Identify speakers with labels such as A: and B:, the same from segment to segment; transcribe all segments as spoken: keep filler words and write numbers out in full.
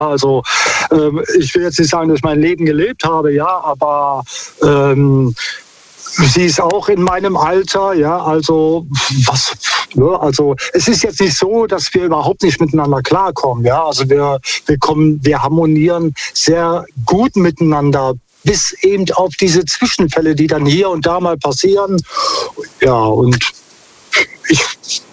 A: Also ähm, ich will jetzt nicht sagen, dass ich mein Leben gelebt habe, ja, aber ähm, sie ist auch in meinem Alter, ja, also was, ja, also es ist jetzt nicht so, dass wir überhaupt nicht miteinander klarkommen, ja, also wir, wir kommen, wir harmonieren sehr gut miteinander, bis eben auf diese Zwischenfälle, die dann hier und da mal passieren, ja, und ich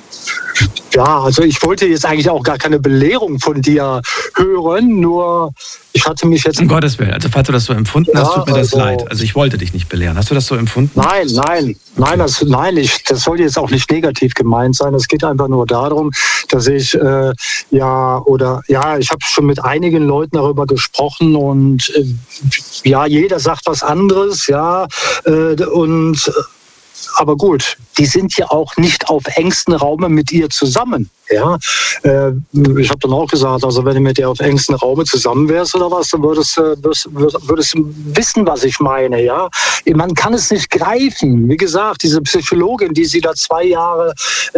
A: Ja, also ich wollte jetzt eigentlich auch gar keine Belehrung von dir hören, nur ich hatte mich jetzt...
B: Um Gottes Willen, also falls du das so empfunden
A: ja,
B: hast, tut mir das
A: also,
B: leid. Also ich wollte dich nicht belehren. Hast du das so empfunden?
A: Nein, nein, nein, das, nein ich, das soll jetzt auch nicht negativ gemeint sein. Es geht einfach nur darum, dass ich, äh, ja, oder, ja, ich habe schon mit einigen Leuten darüber gesprochen und äh, ja, jeder sagt was anderes, ja, äh, und... Aber gut, die sind ja auch nicht auf engstem Raume mit ihr zusammen. Ja, äh, ich habe dann auch gesagt, also wenn du mit ihr auf engstem Raume zusammen wärst oder was, dann würdest du würdest, würdest wissen, was ich meine. Ja, man kann es nicht greifen. Wie gesagt, diese Psychologin, die sie da zwei Jahre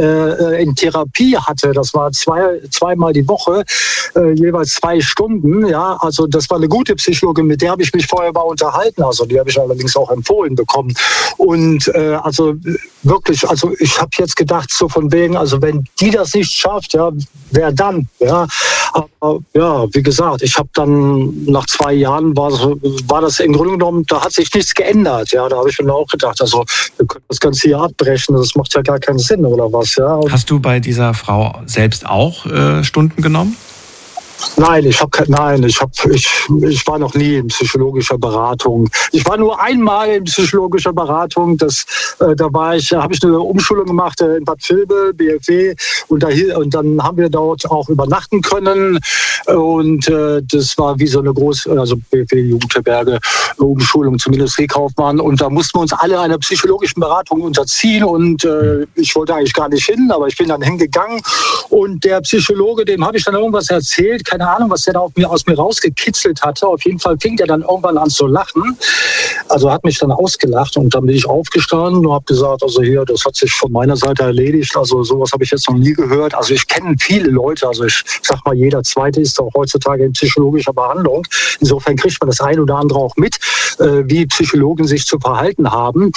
A: äh, in Therapie hatte, das war zwei zweimal die Woche, äh, jeweils zwei Stunden. Ja, also das war eine gute Psychologin, mit der habe ich mich vorher mal unterhalten. Also die habe ich allerdings auch empfohlen bekommen. Und äh, also wirklich, also ich habe jetzt gedacht so von wegen, also wenn die das nicht schafft, ja, wer dann? Ja, aber ja, wie gesagt, ich habe dann nach zwei Jahren war, war das im Grunde genommen, da hat sich nichts geändert. Ja, da habe ich mir auch gedacht, also wir können das Ganze hier abbrechen, das macht ja gar keinen Sinn oder was. Ja. Und
B: hast du bei dieser Frau selbst auch äh, Stunden genommen?
A: Nein, ich habe nein, ich habe ich ich war noch nie in psychologischer Beratung. Ich war nur einmal in psychologischer Beratung. Das äh, da war ich, habe ich eine Umschulung gemacht äh, in Bad Vilbel, B F W, und da und dann haben wir dort auch übernachten können und äh, das war wie so eine große, also B F W Jugendherberge, Umschulung zum Industriekaufmann, und da mussten wir uns alle einer psychologischen Beratung unterziehen und äh, ich wollte eigentlich gar nicht hin, aber ich bin dann hingegangen und der Psychologe, dem habe ich dann irgendwas erzählt. Keine Ahnung, was der da auf mir, aus mir rausgekitzelt hatte. Auf jeden Fall fing der dann irgendwann an zu lachen. Also hat mich dann ausgelacht und dann bin ich aufgestanden und habe gesagt, also hier, das hat sich von meiner Seite erledigt. Also sowas habe ich jetzt noch nie gehört. Also ich kenne viele Leute. Also ich sag mal, jeder Zweite ist auch heutzutage in psychologischer Behandlung. Insofern kriegt man das ein oder andere auch mit, äh, wie Psychologen sich zu verhalten haben.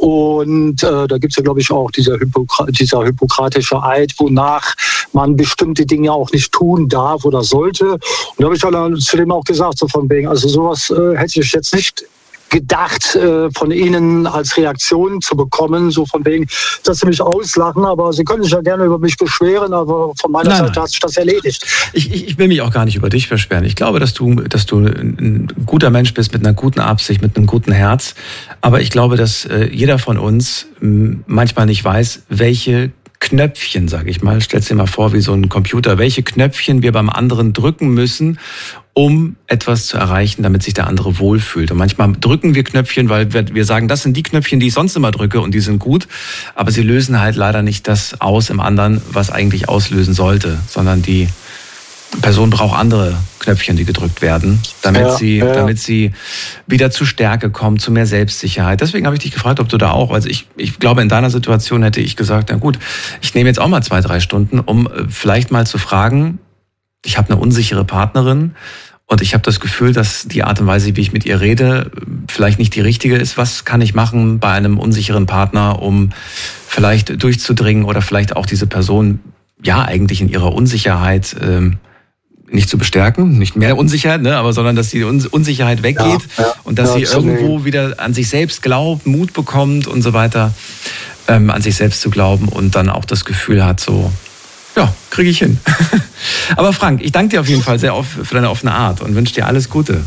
A: Und äh, da gibt es ja, glaube ich, auch dieser, Hippokra- dieser hippokratische Eid, wonach man bestimmte Dinge auch nicht tun darf oder sollte. Und da habe ich dann zudem auch gesagt, so von wegen, also sowas äh, hätte ich jetzt nicht gedacht, äh, von Ihnen als Reaktion zu bekommen, so von wegen, dass Sie mich auslachen, aber Sie können sich ja gerne über mich beschweren, aber von meiner
B: nein,
A: Seite
B: nein.
A: hat sich das erledigt.
B: Ich, ich, ich will mich auch gar nicht über dich beschweren. Ich glaube, dass du, dass du ein guter Mensch bist mit einer guten Absicht, mit einem guten Herz, aber ich glaube, dass äh, jeder von uns m, manchmal nicht weiß, welche Knöpfchen, sage ich mal, stell's dir mal vor wie so ein Computer, welche Knöpfchen wir beim anderen drücken müssen, um etwas zu erreichen, damit sich der andere wohlfühlt. Und manchmal drücken wir Knöpfchen, weil wir sagen, das sind die Knöpfchen, die ich sonst immer drücke und die sind gut, aber sie lösen halt leider nicht das aus im anderen, was eigentlich auslösen sollte, sondern die Person braucht andere Knöpfchen, die gedrückt werden, damit ja, sie, ja. damit sie wieder zu Stärke kommt, zu mehr Selbstsicherheit. Deswegen habe ich dich gefragt, ob du da auch, also ich, ich glaube, in deiner Situation hätte ich gesagt, na gut, ich nehme jetzt auch mal zwei, drei Stunden, um vielleicht mal zu fragen, ich habe eine unsichere Partnerin und ich habe das Gefühl, dass die Art und Weise, wie ich mit ihr rede, vielleicht nicht die richtige ist. Was kann ich machen bei einem unsicheren Partner, um vielleicht durchzudringen oder vielleicht auch diese Person, ja, eigentlich in ihrer Unsicherheit ähm, nicht zu bestärken, nicht mehr Unsicherheit, ne, aber sondern dass die Unsicherheit weggeht ja, ja, und dass ja, sie irgendwo sehen. wieder an sich selbst glaubt, Mut bekommt und so weiter, ähm, an sich selbst zu glauben und dann auch das Gefühl hat, so, ja, kriege ich hin. Aber Frank, ich danke dir auf jeden Fall sehr für deine offene Art und wünsche dir alles Gute.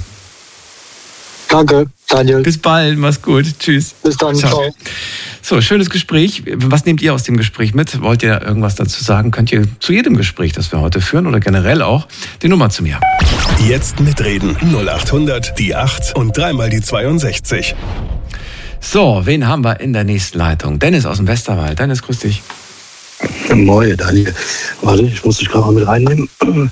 A: Danke, Daniel.
B: Bis bald, mach's gut. Tschüss.
A: Bis dann, ciao. ciao.
B: So, schönes Gespräch. Was nehmt ihr aus dem Gespräch mit? Wollt ihr irgendwas dazu sagen? Könnt ihr zu jedem Gespräch, das wir heute führen oder generell auch, die Nummer zu mir.
C: Jetzt mitreden. null acht hundert, die acht und dreimal die zweiundsechzig.
B: So, wen haben wir in der nächsten Leitung? Dennis aus dem Westerwald. Dennis, grüß dich.
D: Moin, Daniel. Warte, ich muss dich gerade mal mit reinnehmen.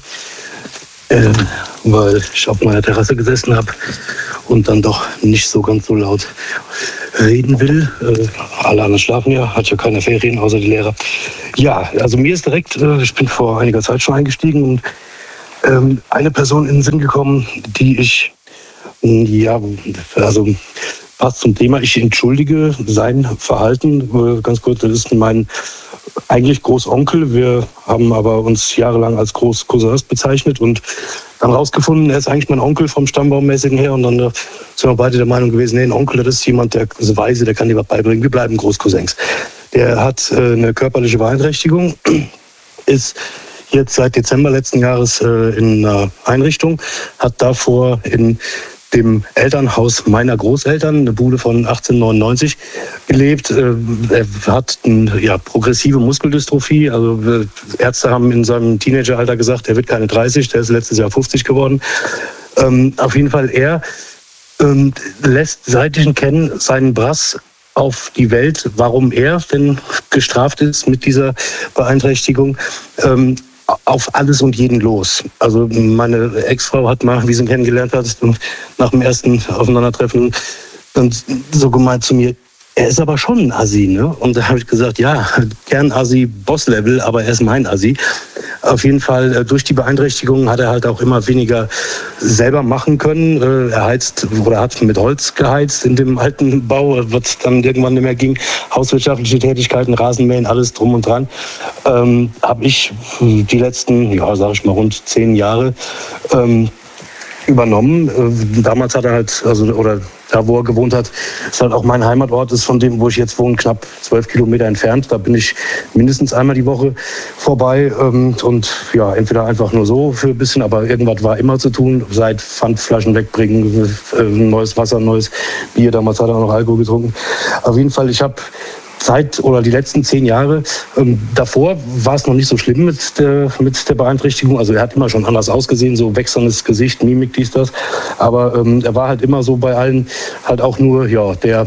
D: Äh, weil ich auf meiner Terrasse gesessen habe und dann doch nicht so ganz so laut reden will. Äh, alle anderen schlafen ja, hat ja keine Ferien, außer die Lehrer. Ja, also mir ist direkt, äh, ich bin vor einiger Zeit schon eingestiegen und ähm, eine Person in den Sinn gekommen, die ich, ja, also passt zum Thema, ich entschuldige sein Verhalten. Ganz kurz, das ist mein eigentlich Großonkel. Wir haben aber uns jahrelang als Großcousins bezeichnet und dann rausgefunden, er ist eigentlich mein Onkel vom Stammbaumäßigen her. Und dann äh, sind wir beide der Meinung gewesen, nee, ein Onkel, das ist jemand, der ist weise, der kann dir was beibringen. Wir bleiben Großcousins. Der hat äh, eine körperliche Beeinträchtigung, ist jetzt seit Dezember letzten Jahres äh, in einer Einrichtung, hat davor in dem Elternhaus meiner Großeltern, eine Bude von achtzehnhundertneunundneunzig, gelebt. Er hat eine ja, progressive Muskeldystrophie. Also Ärzte haben in seinem Teenageralter gesagt, er wird keine dreißig, der ist letztes Jahr fünfzig geworden. Ähm, auf jeden Fall, er ähm, lässt seit ich ihn kenne seinen Brass auf die Welt, warum er denn gestraft ist mit dieser Beeinträchtigung, ähm, auf alles und jeden los. Also meine Ex-Frau hat mal, wie sie ihn kennengelernt hat, nach dem ersten Aufeinandertreffen dann so gemeint zu mir, er ist aber schon ein Assi, ne? Und da habe ich gesagt, ja, gern Assi, Boss-Level, aber er ist mein Assi. Auf jeden Fall, durch die Beeinträchtigung hat er halt auch immer weniger selber machen können. Er heizt oder hat mit Holz geheizt in dem alten Bau, was dann irgendwann nicht mehr ging. Hauswirtschaftliche Tätigkeiten, Rasenmähen, alles drum und dran. Ähm, habe ich die letzten, ja, sag ich mal, rund zehn Jahre ähm, übernommen. Damals hat er halt, also oder da, wo er gewohnt hat, ist halt auch mein Heimatort, ist von dem, wo ich jetzt wohne, knapp zwölf Kilometer entfernt. Da bin ich mindestens einmal die Woche vorbei und, und ja, entweder einfach nur so für ein bisschen, aber irgendwas war immer zu tun, seit Pfandflaschen wegbringen, neues Wasser, neues Bier, damals hat er auch noch Alkohol getrunken. Auf jeden Fall, ich habe Zeit oder die letzten zehn Jahre, ähm, davor war es noch nicht so schlimm mit der, mit der Beeinträchtigung. Also er hat immer schon anders ausgesehen, so wechselndes Gesicht, Mimik, dies, das. Aber ähm, er war halt immer so bei allen halt auch nur, ja, der,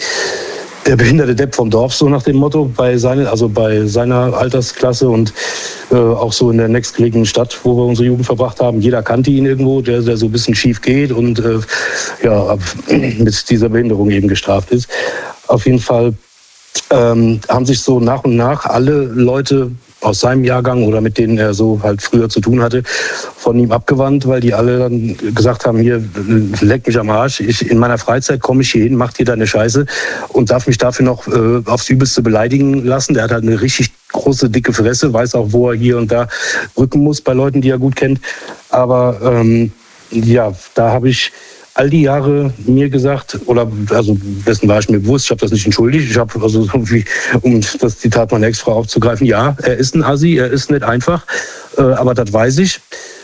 D: der behinderte Depp vom Dorf, so nach dem Motto, bei seine, also bei seiner Altersklasse und äh, auch so in der nächstgelegenen Stadt, wo wir unsere Jugend verbracht haben. Jeder kannte ihn irgendwo, der, der so ein bisschen schief geht und äh, ja, mit dieser Behinderung eben gestraft ist. Auf jeden Fall Ähm, haben sich so nach und nach alle Leute aus seinem Jahrgang oder mit denen er so halt früher zu tun hatte, von ihm abgewandt, weil die alle dann gesagt haben, hier, leck mich am Arsch, ich, in meiner Freizeit komme ich hier hin, mach dir deine Scheiße und darf mich dafür noch äh, aufs Übelste beleidigen lassen. Der hat halt eine richtig große, dicke Fresse, weiß auch, wo er hier und da rücken muss bei Leuten, die er gut kennt. Aber ähm, ja, da habe ich all die Jahre mir gesagt, oder also dessen war ich mir bewusst, ich habe das nicht entschuldigt, ich habe, also wie, um das Zitat meiner Ex-Frau aufzugreifen, ja, er ist ein Assi, er ist nicht einfach, äh, aber das weiß ich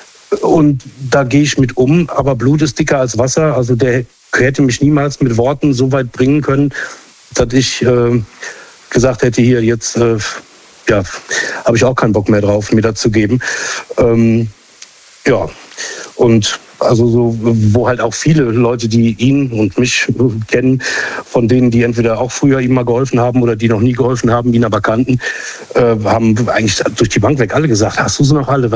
D: und da gehe ich mit um, aber Blut ist dicker als Wasser, also der hätte mich niemals mit Worten so weit bringen können, dass ich äh, gesagt hätte, hier jetzt, äh, ja, habe ich auch keinen Bock mehr drauf, mir das zu geben. Ähm, ja, und also so, wo halt auch viele Leute, die ihn und mich kennen, von denen, die entweder auch früher ihm mal geholfen haben oder die noch nie geholfen haben, ihn aber kannten, äh, haben eigentlich durch die Bank weg alle gesagt, hast du sie noch alle?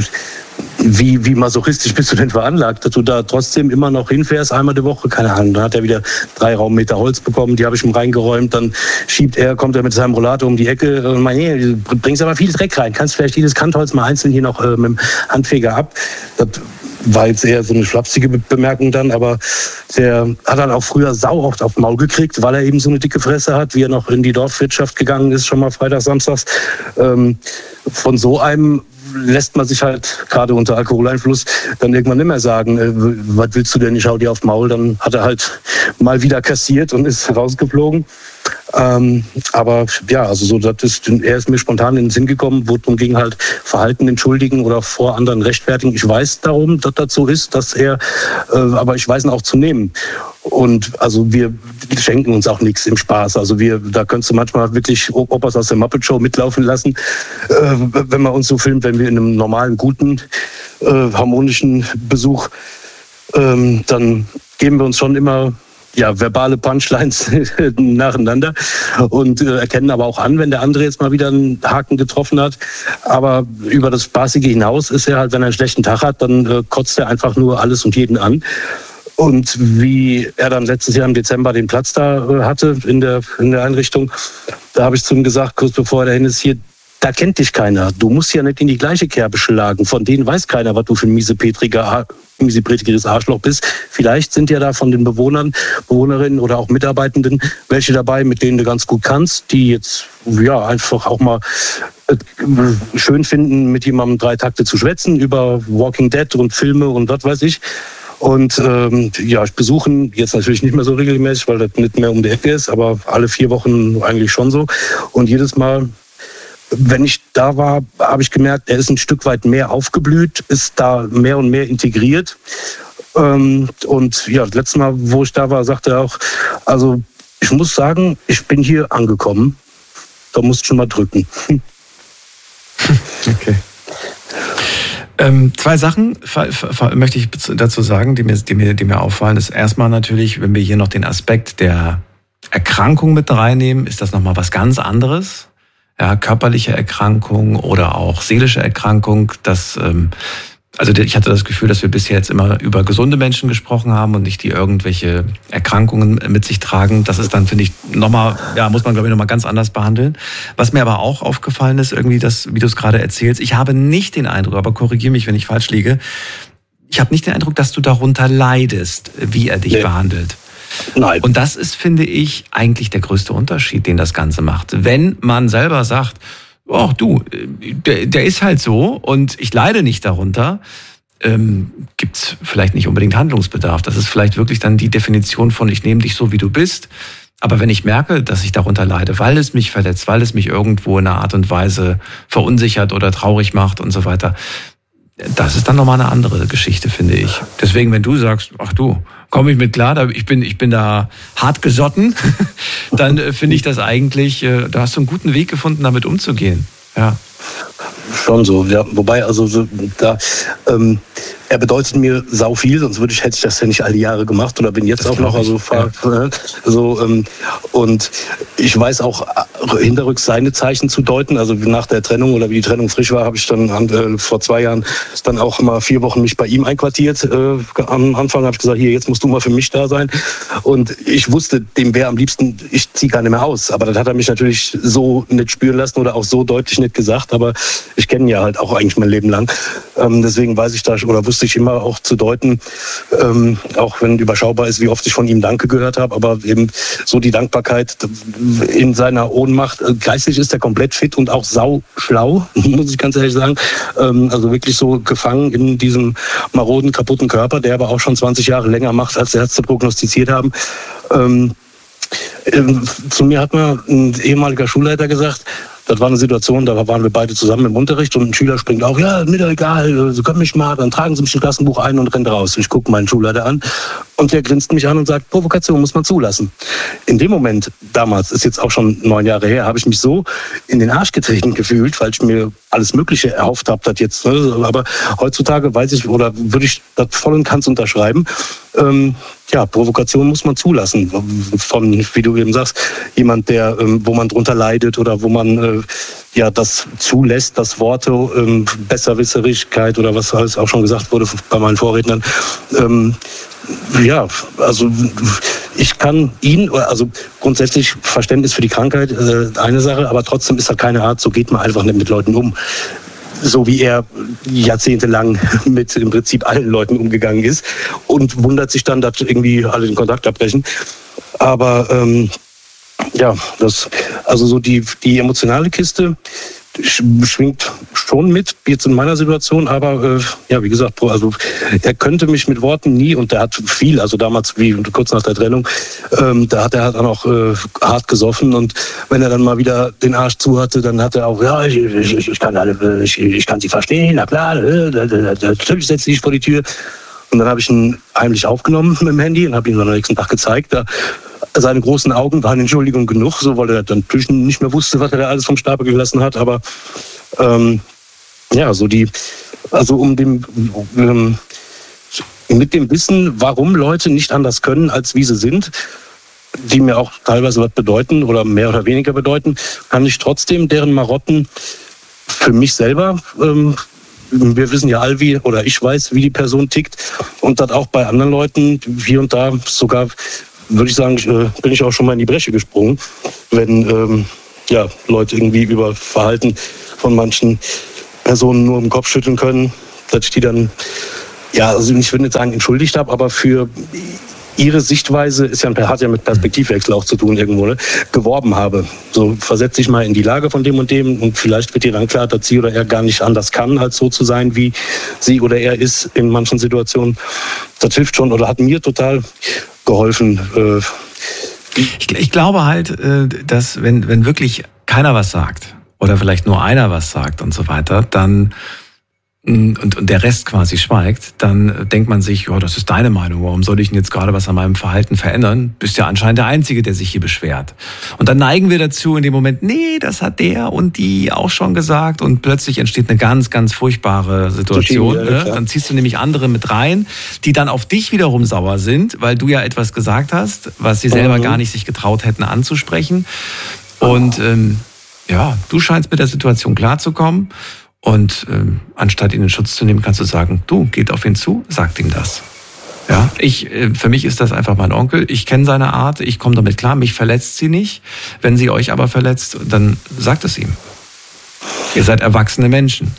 D: Wie, wie masochistisch bist du denn veranlagt, dass du da trotzdem immer noch hinfährst, einmal die Woche? Keine Ahnung, dann hat er wieder drei Raummeter Holz bekommen, die habe ich ihm reingeräumt, dann schiebt er, kommt er mit seinem Rollator um die Ecke und meint, nee, du bringst aber viel Dreck rein, kannst vielleicht jedes Kantholz mal einzeln hier noch äh, mit dem Handfeger ab. Das war jetzt eher so eine flapsige Bemerkung dann, aber der hat dann auch früher sau oft auf den Maul gekriegt, weil er eben so eine dicke Fresse hat, wie er noch in die Dorfwirtschaft gegangen ist, schon mal freitags, samstags. Ähm, von so einem lässt man sich halt gerade unter Alkoholeinfluss dann irgendwann nicht mehr sagen, äh, was willst du denn, ich hau dir auf den Maul. Dann hat er halt mal wieder kassiert und ist rausgeflogen. Ähm, aber ja, also so, das ist, er ist mir spontan in den Sinn gekommen, wo es darum ging, halt Verhalten entschuldigen oder vor anderen rechtfertigen. Ich weiß darum, dass das so ist, dass er, äh, aber ich weiß ihn auch zu nehmen. Und also wir schenken uns auch nichts im Spaß. Also wir, da könntest du manchmal wirklich Opas aus der Muppet Show mitlaufen lassen, äh, wenn man uns so filmt, wenn wir in einem normalen, guten, äh, harmonischen Besuch, ähm, dann geben wir uns schon immer ja, verbale Punchlines nacheinander und äh, erkennen aber auch an, wenn der andere jetzt mal wieder einen Haken getroffen hat. Aber über das Spaßige hinaus ist er halt, wenn er einen schlechten Tag hat, dann äh, kotzt er einfach nur alles und jeden an. Und wie er dann letztes Jahr im Dezember den Platz da äh, hatte in der, in der Einrichtung, da habe ich zu ihm gesagt, kurz bevor er dahin ist, hier, da kennt dich keiner. Du musst ja nicht in die gleiche Kerbe schlagen. Von denen weiß keiner, was du für ein miesepetriger, miesepetriges Arschloch bist. Vielleicht sind ja da von den Bewohnern, Bewohnerinnen oder auch Mitarbeitenden welche dabei, mit denen du ganz gut kannst, die jetzt ja einfach auch mal schön finden, mit jemandem drei Takte zu schwätzen über Walking Dead und Filme und was weiß ich. Und ähm, ja, ich besuche ihn jetzt natürlich nicht mehr so regelmäßig, weil das nicht mehr um die Ecke ist, aber alle vier Wochen eigentlich schon so. Und jedes Mal, wenn ich da war, habe ich gemerkt, er ist ein Stück weit mehr aufgeblüht, ist da mehr und mehr integriert. Ähm, und ja, das letzte Mal, wo ich da war, sagte er auch, also ich muss sagen, ich bin hier angekommen. Da musst du schon mal drücken.
B: Okay. Ähm, zwei Sachen möchte ich dazu sagen, die mir, die, mir, die mir auffallen. Das ist erstmal natürlich, wenn wir hier noch den Aspekt der Erkrankung mit reinnehmen, ist das nochmal was ganz anderes. Ja, körperliche Erkrankung oder auch seelische Erkrankung. Das, ähm, also ich hatte das Gefühl, dass wir bisher jetzt immer über gesunde Menschen gesprochen haben und nicht die irgendwelche Erkrankungen mit sich tragen. Das ist dann, finde ich, nochmal, ja, muss man glaube ich nochmal ganz anders behandeln. Was mir aber auch aufgefallen ist, irgendwie das, wie du es gerade erzählst, ich habe nicht den Eindruck, aber korrigiere mich, wenn ich falsch liege, ich habe nicht den Eindruck, dass du darunter leidest, wie er dich nee. behandelt.
D: Nein.
B: Und das ist, finde ich, eigentlich der größte Unterschied, den das Ganze macht. Wenn man selber sagt, oh du, der, der ist halt so und ich leide nicht darunter, ähm, gibt's vielleicht nicht unbedingt Handlungsbedarf. Das ist vielleicht wirklich dann die Definition von ich nehme dich so, wie du bist. Aber wenn ich merke, dass ich darunter leide, weil es mich verletzt, weil es mich irgendwo in einer Art und Weise verunsichert oder traurig macht und so weiter, das ist dann nochmal eine andere Geschichte, finde ich. Deswegen, wenn du sagst, ach du, komme ich mit klar, ich bin, ich bin da hart gesotten, dann finde ich das eigentlich, da hast du einen guten Weg gefunden, damit umzugehen. Ja.
D: Schon so, ja. Wobei, also so, da, ähm, er bedeutet mir sau viel, sonst würde ich, hätte ich das ja nicht all die Jahre gemacht oder bin jetzt das auch noch, also fahr, ja. so ähm, und ich weiß auch hinterrücks seine Zeichen zu deuten. Also nach der Trennung oder wie die Trennung frisch war, habe ich dann äh, vor zwei Jahren dann auch mal vier Wochen mich bei ihm einquartiert. Äh, am Anfang habe ich gesagt, hier, jetzt musst du mal für mich da sein. Und ich wusste, dem wäre am liebsten, ich ziehe gar nicht mehr aus. Aber das hat er mich natürlich so nicht spüren lassen oder auch so deutlich nicht gesagt. Aber ich kenne ihn ja halt auch eigentlich mein Leben lang. Ähm, deswegen weiß ich da oder wusste ich immer auch zu deuten, ähm, auch wenn überschaubar ist, wie oft ich von ihm Danke gehört habe, aber eben so die Dankbarkeit in seiner Ohnmacht. Geistig ist er komplett fit und auch sau schlau, muss ich ganz ehrlich sagen. Ähm, also wirklich so gefangen in diesem maroden, kaputten Körper, der aber auch schon zwanzig Jahre länger macht, als die Ärzte prognostiziert haben. Ähm, ähm, zu mir hat mal ein ehemaliger Schulleiter gesagt, das war eine Situation, da waren wir beide zusammen im Unterricht und ein Schüler springt auch, ja, mir doch egal, Sie können mich mal, dann tragen Sie mich im Klassenbuch ein und rennt raus. Und ich gucke meinen Schulleiter an und der grinst mich an und sagt, Provokation muss man zulassen. In dem Moment, damals, ist jetzt auch schon neun Jahre her, habe ich mich so in den Arsch getreten gefühlt, weil ich mir alles Mögliche erhofft habe, das jetzt. Aber heutzutage weiß ich, oder würde ich das voll und ganz unterschreiben, ähm, ja, Provokation muss man zulassen. Von, wie du eben sagst, jemand, der, ähm, wo man drunter leidet oder wo man äh, ja das zulässt, dass Worte, ähm, Besserwisserigkeit oder was alles auch schon gesagt wurde bei meinen Vorrednern. Ähm, ja, also ich kann ihn, also grundsätzlich Verständnis für die Krankheit, äh, eine Sache, aber trotzdem ist das keine Art, so geht man einfach nicht mit Leuten um. So wie er jahrzehntelang mit im Prinzip allen Leuten umgegangen ist und wundert sich dann, dass irgendwie alle den Kontakt abbrechen. Aber ähm, ja, das, also so die, die emotionale Kiste schwingt schon mit, jetzt in meiner Situation, aber äh, ja, wie gesagt, also er könnte mich mit Worten nie, und der hat viel, also damals, wie kurz nach der Trennung, ähm, da hat er halt auch noch äh, hart gesoffen, und wenn er dann mal wieder den Arsch zu hatte, dann hat er auch, ja, ich, ich, ich, kann, alle, ich, ich kann sie verstehen, na klar, äh, natürlich setze ich vor die Tür. Und dann habe ich ihn heimlich aufgenommen mit dem Handy und habe ihn am nächsten Tag gezeigt. Da, seine großen Augen waren Entschuldigung genug, so, weil er dann natürlich nicht mehr wusste, was er da alles vom Stapel gelassen hat. Aber ähm, ja, so die, also um dem, ähm, mit dem Wissen, warum Leute nicht anders können, als wie sie sind, die mir auch teilweise was bedeuten oder mehr oder weniger bedeuten, kann ich trotzdem deren Marotten für mich selber, ähm, wir wissen ja alle, wie, oder ich weiß, wie die Person tickt, und das auch bei anderen Leuten hier und da sogar, würde ich sagen, bin ich auch schon mal in die Bresche gesprungen, wenn ähm, ja, Leute irgendwie über Verhalten von manchen Personen nur im Kopf schütteln können, dass ich die dann, ja, also ich würde nicht sagen entschuldigt habe, aber für ihre Sichtweise ist ja, hat ja mit Perspektivwechsel auch zu tun irgendwo, ne, geworben habe. So, versetz dich mal in die Lage von dem und dem und vielleicht wird dir dann klar, dass sie oder er gar nicht anders kann, als so zu sein, wie sie oder er ist in manchen Situationen. Das hilft schon oder hat mir total geholfen.
B: Ich, ich glaube halt, dass wenn, wenn wirklich keiner was sagt oder vielleicht nur einer was sagt und so weiter, dann Und, und der Rest quasi schweigt, dann denkt man sich, ja, das ist deine Meinung, warum soll ich denn jetzt gerade was an meinem Verhalten verändern? Bist ja anscheinend der Einzige, der sich hier beschwert. Und dann neigen wir dazu in dem Moment, nee, das hat der und die auch schon gesagt und plötzlich entsteht eine ganz, ganz furchtbare Situation. Ja, ne? Dann ziehst du nämlich andere mit rein, die dann auf dich wiederum sauer sind, weil du ja etwas gesagt hast, was sie selber mhm. gar nicht sich getraut hätten anzusprechen. Und ähm, ja, du scheinst mit der Situation klarzukommen. Und ähm, anstatt ihn in Schutz zu nehmen, kannst du sagen, du, geht auf ihn zu, sagt ihm das. Ja, ich, äh, für mich ist das einfach mein Onkel. Ich kenne seine Art, ich komme damit klar, mich verletzt sie nicht. Wenn sie euch aber verletzt, dann sagt es ihm. Ihr seid erwachsene Menschen.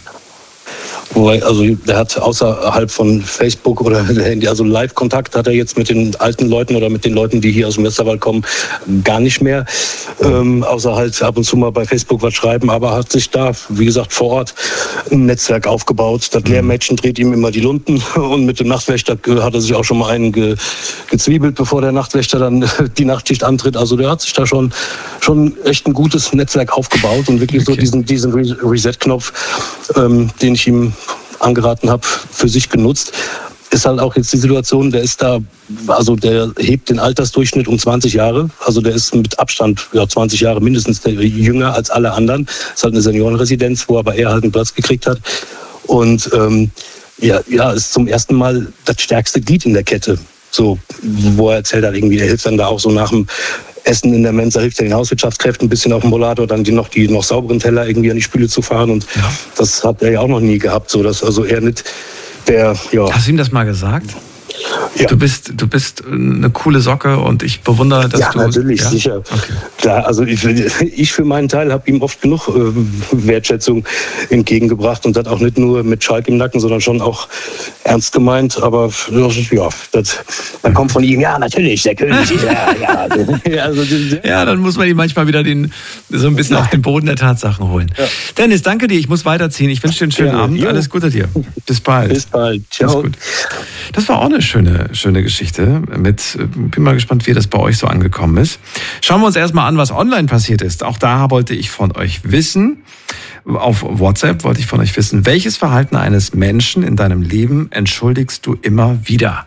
D: Wobei, also der hat außerhalb von Facebook oder Handy, also Live-Kontakt hat er jetzt mit den alten Leuten oder mit den Leuten, die hier aus dem Westerwald kommen, gar nicht mehr. Ähm, außer halt ab und zu mal bei Facebook was schreiben, aber hat sich da, wie gesagt, vor Ort ein Netzwerk aufgebaut. Das Lehrmädchen dreht ihm immer die Lunden und mit dem Nachtwächter hat er sich auch schon mal einen ge, gezwiebelt, bevor der Nachtwächter dann die Nachtschicht antritt. Also der hat sich da schon, schon echt ein gutes Netzwerk aufgebaut und wirklich okay. so diesen, diesen Reset-Knopf, ähm, den ich ihm angeraten habe, für sich genutzt. Ist halt auch jetzt die Situation, der ist da, also der hebt den Altersdurchschnitt um zwanzig Jahre. Also der ist mit Abstand ja, zwanzig Jahre mindestens der jünger als alle anderen. Ist halt eine Seniorenresidenz, wo aber er halt einen Platz gekriegt hat. Und ähm, ja, ja, ist zum ersten Mal das stärkste Glied in der Kette. So, wo er erzählt hat, irgendwie, er hilft dann da auch so nach dem Essen in der Mensa, hilft er den Hauswirtschaftskräften ein bisschen auf dem Rollator, dann die noch die noch sauberen Teller irgendwie an die Spüle zu fahren. Und ja. das hat er ja auch noch nie gehabt, so dass also er nicht der, ja.
B: Hast du ihm das mal gesagt?
D: Ja.
B: Du bist, du bist eine coole Socke und ich bewundere, dass
D: ja,
B: du...
D: Natürlich, ja, natürlich, sicher. Okay. Klar, also ich, ich für meinen Teil habe ihm oft genug äh, Wertschätzung entgegengebracht und das auch nicht nur mit Schalk im Nacken, sondern schon auch ernst gemeint. Aber ja, das, dann kommt von ihm, ja, natürlich, der König. ja, ja,
B: also, ja, dann muss man ihm manchmal wieder den, so ein bisschen auf den Boden der Tatsachen holen. Ja. Dennis, danke dir, ich muss weiterziehen. Ich wünsche dir einen schönen ja, Abend. Jo. Alles Gute dir. Bis bald.
D: Bis bald. Ciao.
B: Gut. Das war auch eine schöne, schöne Geschichte. Mit, bin mal gespannt, wie das bei euch so angekommen ist. Schauen wir uns erstmal an, was online passiert ist. Auch da wollte ich von euch wissen, auf WhatsApp wollte ich von euch wissen, welches Verhalten eines Menschen in deinem Leben entschuldigst du immer wieder?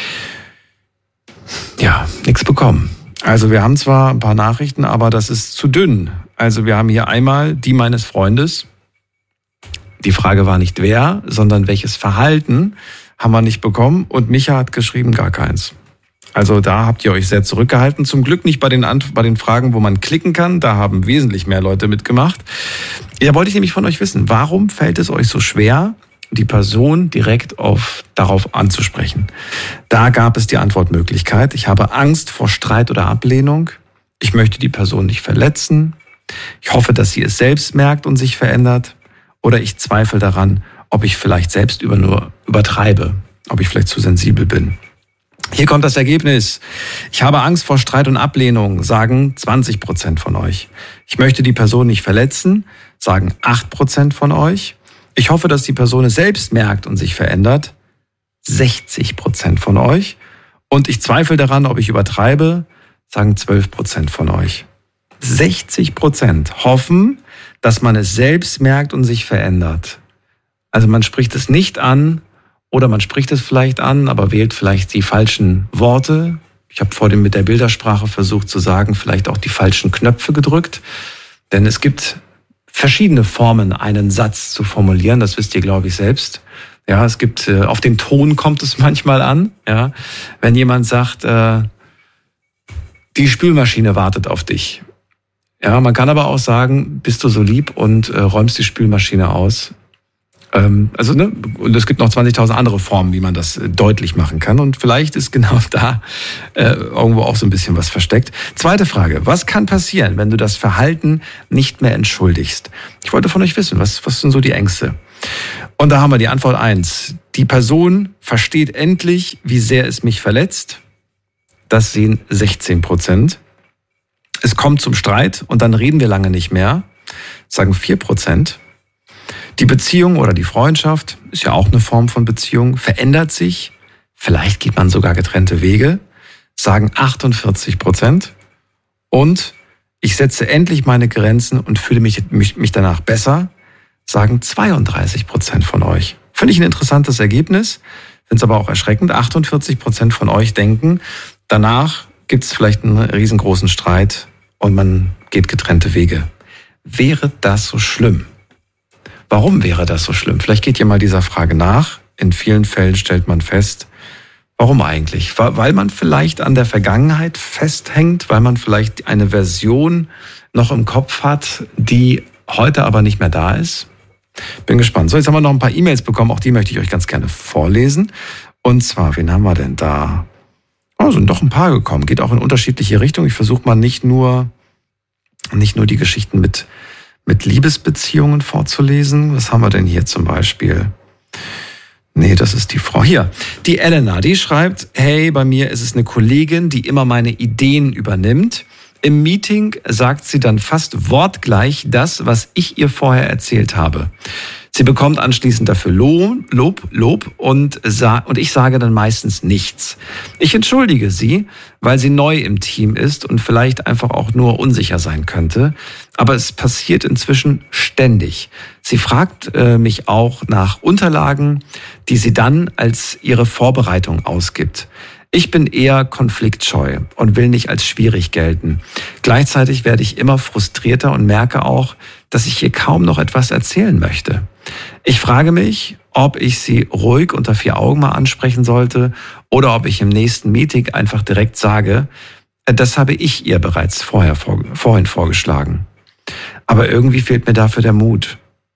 B: Ja, nichts bekommen. Also wir haben zwar ein paar Nachrichten, aber das ist zu dünn. Also wir haben hier einmal die meines Freundes. Die Frage war nicht wer, sondern welches Verhalten haben wir nicht bekommen. Und Micha hat geschrieben, gar keins. Also da habt ihr euch sehr zurückgehalten. Zum Glück nicht bei den, Ant- bei den Fragen, wo man klicken kann. Da haben wesentlich mehr Leute mitgemacht. Da wollte ich nämlich von euch wissen, warum fällt es euch so schwer, die Person direkt auf, darauf anzusprechen? Da gab es die Antwortmöglichkeit. Ich habe Angst vor Streit oder Ablehnung. Ich möchte die Person nicht verletzen. Ich hoffe, dass sie es selbst merkt und sich verändert. Oder ich zweifle daran, ob ich vielleicht selbst über nur übertreibe, ob ich vielleicht zu sensibel bin. Hier kommt das Ergebnis. Ich habe Angst vor Streit und Ablehnung, sagen zwanzig Prozent von euch. Ich möchte die Person nicht verletzen, sagen acht Prozent von euch. Ich hoffe, dass die Person es selbst merkt und sich verändert, sechzig Prozent von euch. Und ich zweifle daran, ob ich übertreibe, sagen zwölf Prozent von euch. sechzig Prozent hoffen, dass man es selbst merkt und sich verändert. Also man spricht es nicht an oder man spricht es vielleicht an, aber wählt vielleicht die falschen Worte. Ich habe vorhin mit der Bildersprache versucht zu sagen, vielleicht auch die falschen Knöpfe gedrückt. Denn es gibt verschiedene Formen, einen Satz zu formulieren. Das wisst ihr, glaube ich, selbst. Ja, es gibt, auf den Ton kommt es manchmal an. Ja, wenn jemand sagt, äh, die Spülmaschine wartet auf dich. Ja, man kann aber auch sagen, bist du so lieb und äh, räumst die Spülmaschine aus. Ähm, also, ne, und es gibt noch zwanzigtausend andere Formen, wie man das äh, deutlich machen kann. Und vielleicht ist genau da äh, irgendwo auch so ein bisschen was versteckt. Zweite Frage. Was kann passieren, wenn du das Verhalten nicht mehr entschuldigst? Ich wollte von euch wissen, was, was sind so die Ängste? Und da haben wir die Antwort eins. Die Person versteht endlich, wie sehr es mich verletzt. Das sehen sechzehn Prozent. Es kommt zum Streit und dann reden wir lange nicht mehr. Das sagen vier Prozent. Die Beziehung oder die Freundschaft, ist ja auch eine Form von Beziehung, verändert sich. Vielleicht geht man sogar getrennte Wege, sagen achtundvierzig Prozent. Und ich setze endlich meine Grenzen und fühle mich, mich, mich danach besser, sagen zweiunddreißig Prozent von euch. Finde ich ein interessantes Ergebnis, finde es aber auch erschreckend. achtundvierzig Prozent von euch denken, danach gibt es vielleicht einen riesengroßen Streit und man geht getrennte Wege. Wäre das so schlimm? Warum wäre das so schlimm? Vielleicht geht ihr mal dieser Frage nach. In vielen Fällen stellt man fest, warum eigentlich? Weil man vielleicht an der Vergangenheit festhängt, weil man vielleicht eine Version noch im Kopf hat, die heute aber nicht mehr da ist. Bin gespannt. So, jetzt haben wir noch ein paar E-Mails bekommen, auch die möchte ich euch ganz gerne vorlesen. Und zwar, wen haben wir denn da? Oh, sind doch ein paar gekommen. Geht auch in unterschiedliche Richtungen. Ich versuche mal nicht nur, nicht nur die Geschichten mit mit Liebesbeziehungen vorzulesen. Was haben wir denn hier zum Beispiel? Nee, das ist die Frau. Hier, die Elena, die schreibt, hey, bei mir ist es eine Kollegin, die immer meine Ideen übernimmt. Im Meeting sagt sie dann fast wortgleich das, was ich ihr vorher erzählt habe. Sie bekommt anschließend dafür Lob, Lob, Lob und, sa- und ich sage dann meistens nichts. Ich entschuldige sie, weil sie neu im Team ist und vielleicht einfach auch nur unsicher sein könnte. Aber es passiert inzwischen ständig. Sie fragt äh, mich auch nach Unterlagen, die sie dann als ihre Vorbereitung ausgibt. Ich bin eher konfliktscheu und will nicht als schwierig gelten. Gleichzeitig werde ich immer frustrierter und merke auch, dass ich ihr kaum noch etwas erzählen möchte. Ich frage mich, ob ich sie ruhig unter vier Augen mal ansprechen sollte oder ob ich im nächsten Meeting einfach direkt sage, das habe ich ihr bereits vorher vorhin vorgeschlagen. Aber irgendwie fehlt mir dafür der Mut.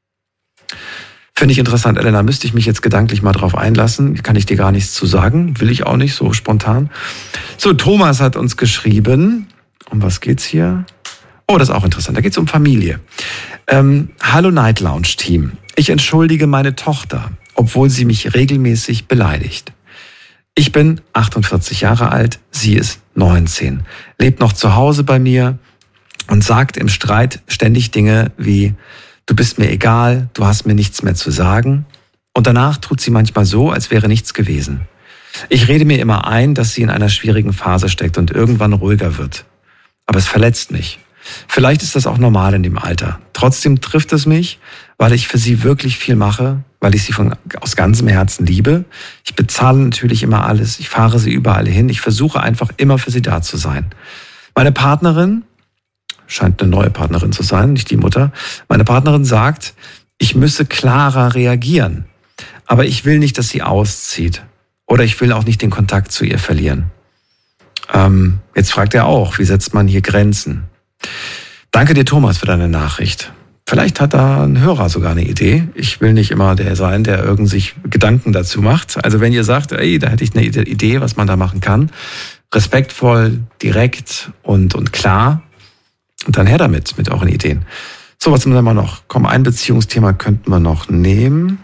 B: Finde ich interessant, Elena, müsste ich mich jetzt gedanklich mal drauf einlassen. Kann ich dir gar nichts zu sagen, will ich auch nicht so spontan. So, Thomas hat uns geschrieben. Um was geht's hier? Oh, das ist auch interessant, da geht's um Familie. Ähm, Hallo Night Lounge Team. Ich entschuldige meine Tochter, obwohl sie mich regelmäßig beleidigt. Ich bin achtundvierzig Jahre alt, sie ist neunzehn, lebt noch zu Hause bei mir und sagt im Streit ständig Dinge wie, du bist mir egal, du hast mir nichts mehr zu sagen. Und danach tut sie manchmal so, als wäre nichts gewesen. Ich rede mir immer ein, dass sie in einer schwierigen Phase steckt und irgendwann ruhiger wird. Aber es verletzt mich. Vielleicht ist das auch normal in dem Alter. Trotzdem trifft es mich, weil ich für sie wirklich viel mache, weil ich sie von, aus ganzem Herzen liebe. Ich bezahle natürlich immer alles, ich fahre sie überall hin. Ich versuche einfach immer für sie da zu sein. Meine Partnerin, scheint eine neue Partnerin zu sein, nicht die Mutter. Meine Partnerin sagt, ich müsse klarer reagieren. Aber ich will nicht, dass sie auszieht. Oder ich will auch nicht den Kontakt zu ihr verlieren. Ähm, jetzt fragt er auch, wie setzt man hier Grenzen? Danke dir, Thomas, für deine Nachricht. Vielleicht hat da ein Hörer sogar eine Idee. Ich will nicht immer der sein, der irgend sich Gedanken dazu macht. Also wenn ihr sagt, ey, da hätte ich eine Idee, was man da machen kann, respektvoll, direkt und, und klar, und dann her damit, mit euren Ideen. So, was haben wir noch? Komm, ein Beziehungsthema könnten wir noch nehmen.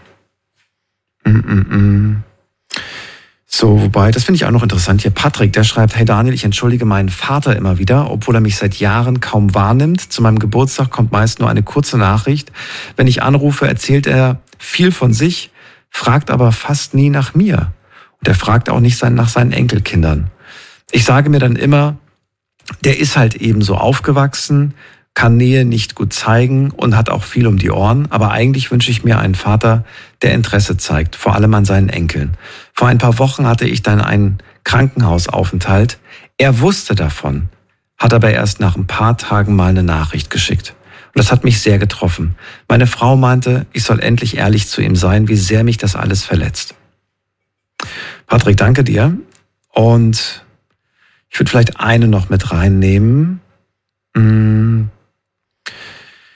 B: Mm-mm-mm. So, wobei, das finde ich auch noch interessant. Hier Patrick, der schreibt, hey Daniel, ich entschuldige meinen Vater immer wieder, obwohl er mich seit Jahren kaum wahrnimmt. Zu meinem Geburtstag kommt meist nur eine kurze Nachricht. Wenn ich anrufe, erzählt er viel von sich, fragt aber fast nie nach mir. Und er fragt auch nicht nach seinen Enkelkindern. Ich sage mir dann immer, der ist halt eben so aufgewachsen, kann Nähe nicht gut zeigen und hat auch viel um die Ohren. Aber eigentlich wünsche ich mir einen Vater, der Interesse zeigt, vor allem an seinen Enkeln. Vor ein paar Wochen hatte ich dann einen Krankenhausaufenthalt. Er wusste davon, hat aber erst nach ein paar Tagen mal eine Nachricht geschickt. Und das hat mich sehr getroffen. Meine Frau meinte, ich soll endlich ehrlich zu ihm sein, wie sehr mich das alles verletzt. Patrick, danke dir. Und ich würde vielleicht eine noch mit reinnehmen. So,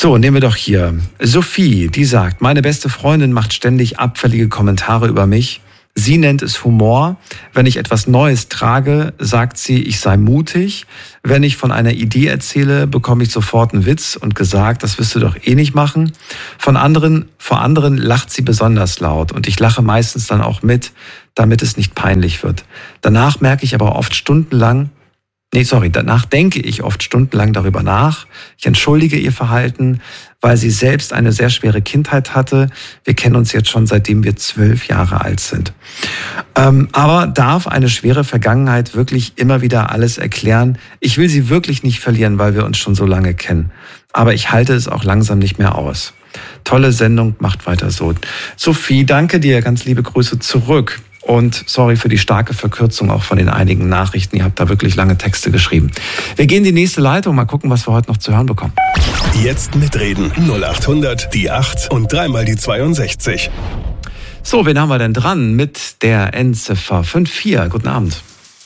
B: So, nehmen wir doch hier Sophie, die sagt, meine beste Freundin macht ständig abfällige Kommentare über mich. Sie nennt es Humor. Wenn ich etwas Neues trage, sagt sie, ich sei mutig. Wenn ich von einer Idee erzähle, bekomme ich sofort einen Witz und gesagt, das wirst du doch eh nicht machen. Von anderen, vor anderen lacht sie besonders laut und ich lache meistens dann auch mit, damit es nicht peinlich wird. Danach merke ich aber oft stundenlang, Nee, sorry, danach denke ich oft stundenlang darüber nach. Ich entschuldige ihr Verhalten, weil sie selbst eine sehr schwere Kindheit hatte. Wir kennen uns jetzt schon, seitdem wir zwölf Jahre alt sind. Ähm, aber darf eine schwere Vergangenheit wirklich immer wieder alles erklären? Ich will sie wirklich nicht verlieren, weil wir uns schon so lange kennen. Aber ich halte es auch langsam nicht mehr aus. Tolle Sendung, macht weiter so. Sophie, danke dir, ganz liebe Grüße zurück. Und sorry für die starke Verkürzung auch von den einigen Nachrichten. Ihr habt da wirklich lange Texte geschrieben. Wir gehen in die nächste Leitung. Mal gucken, was wir heute noch zu hören bekommen.
C: Jetzt mitreden. null acht hundert, die acht und dreimal die zweiundsechzig.
B: So, wen haben wir denn dran mit der Endziffer fünf vier? Guten Abend.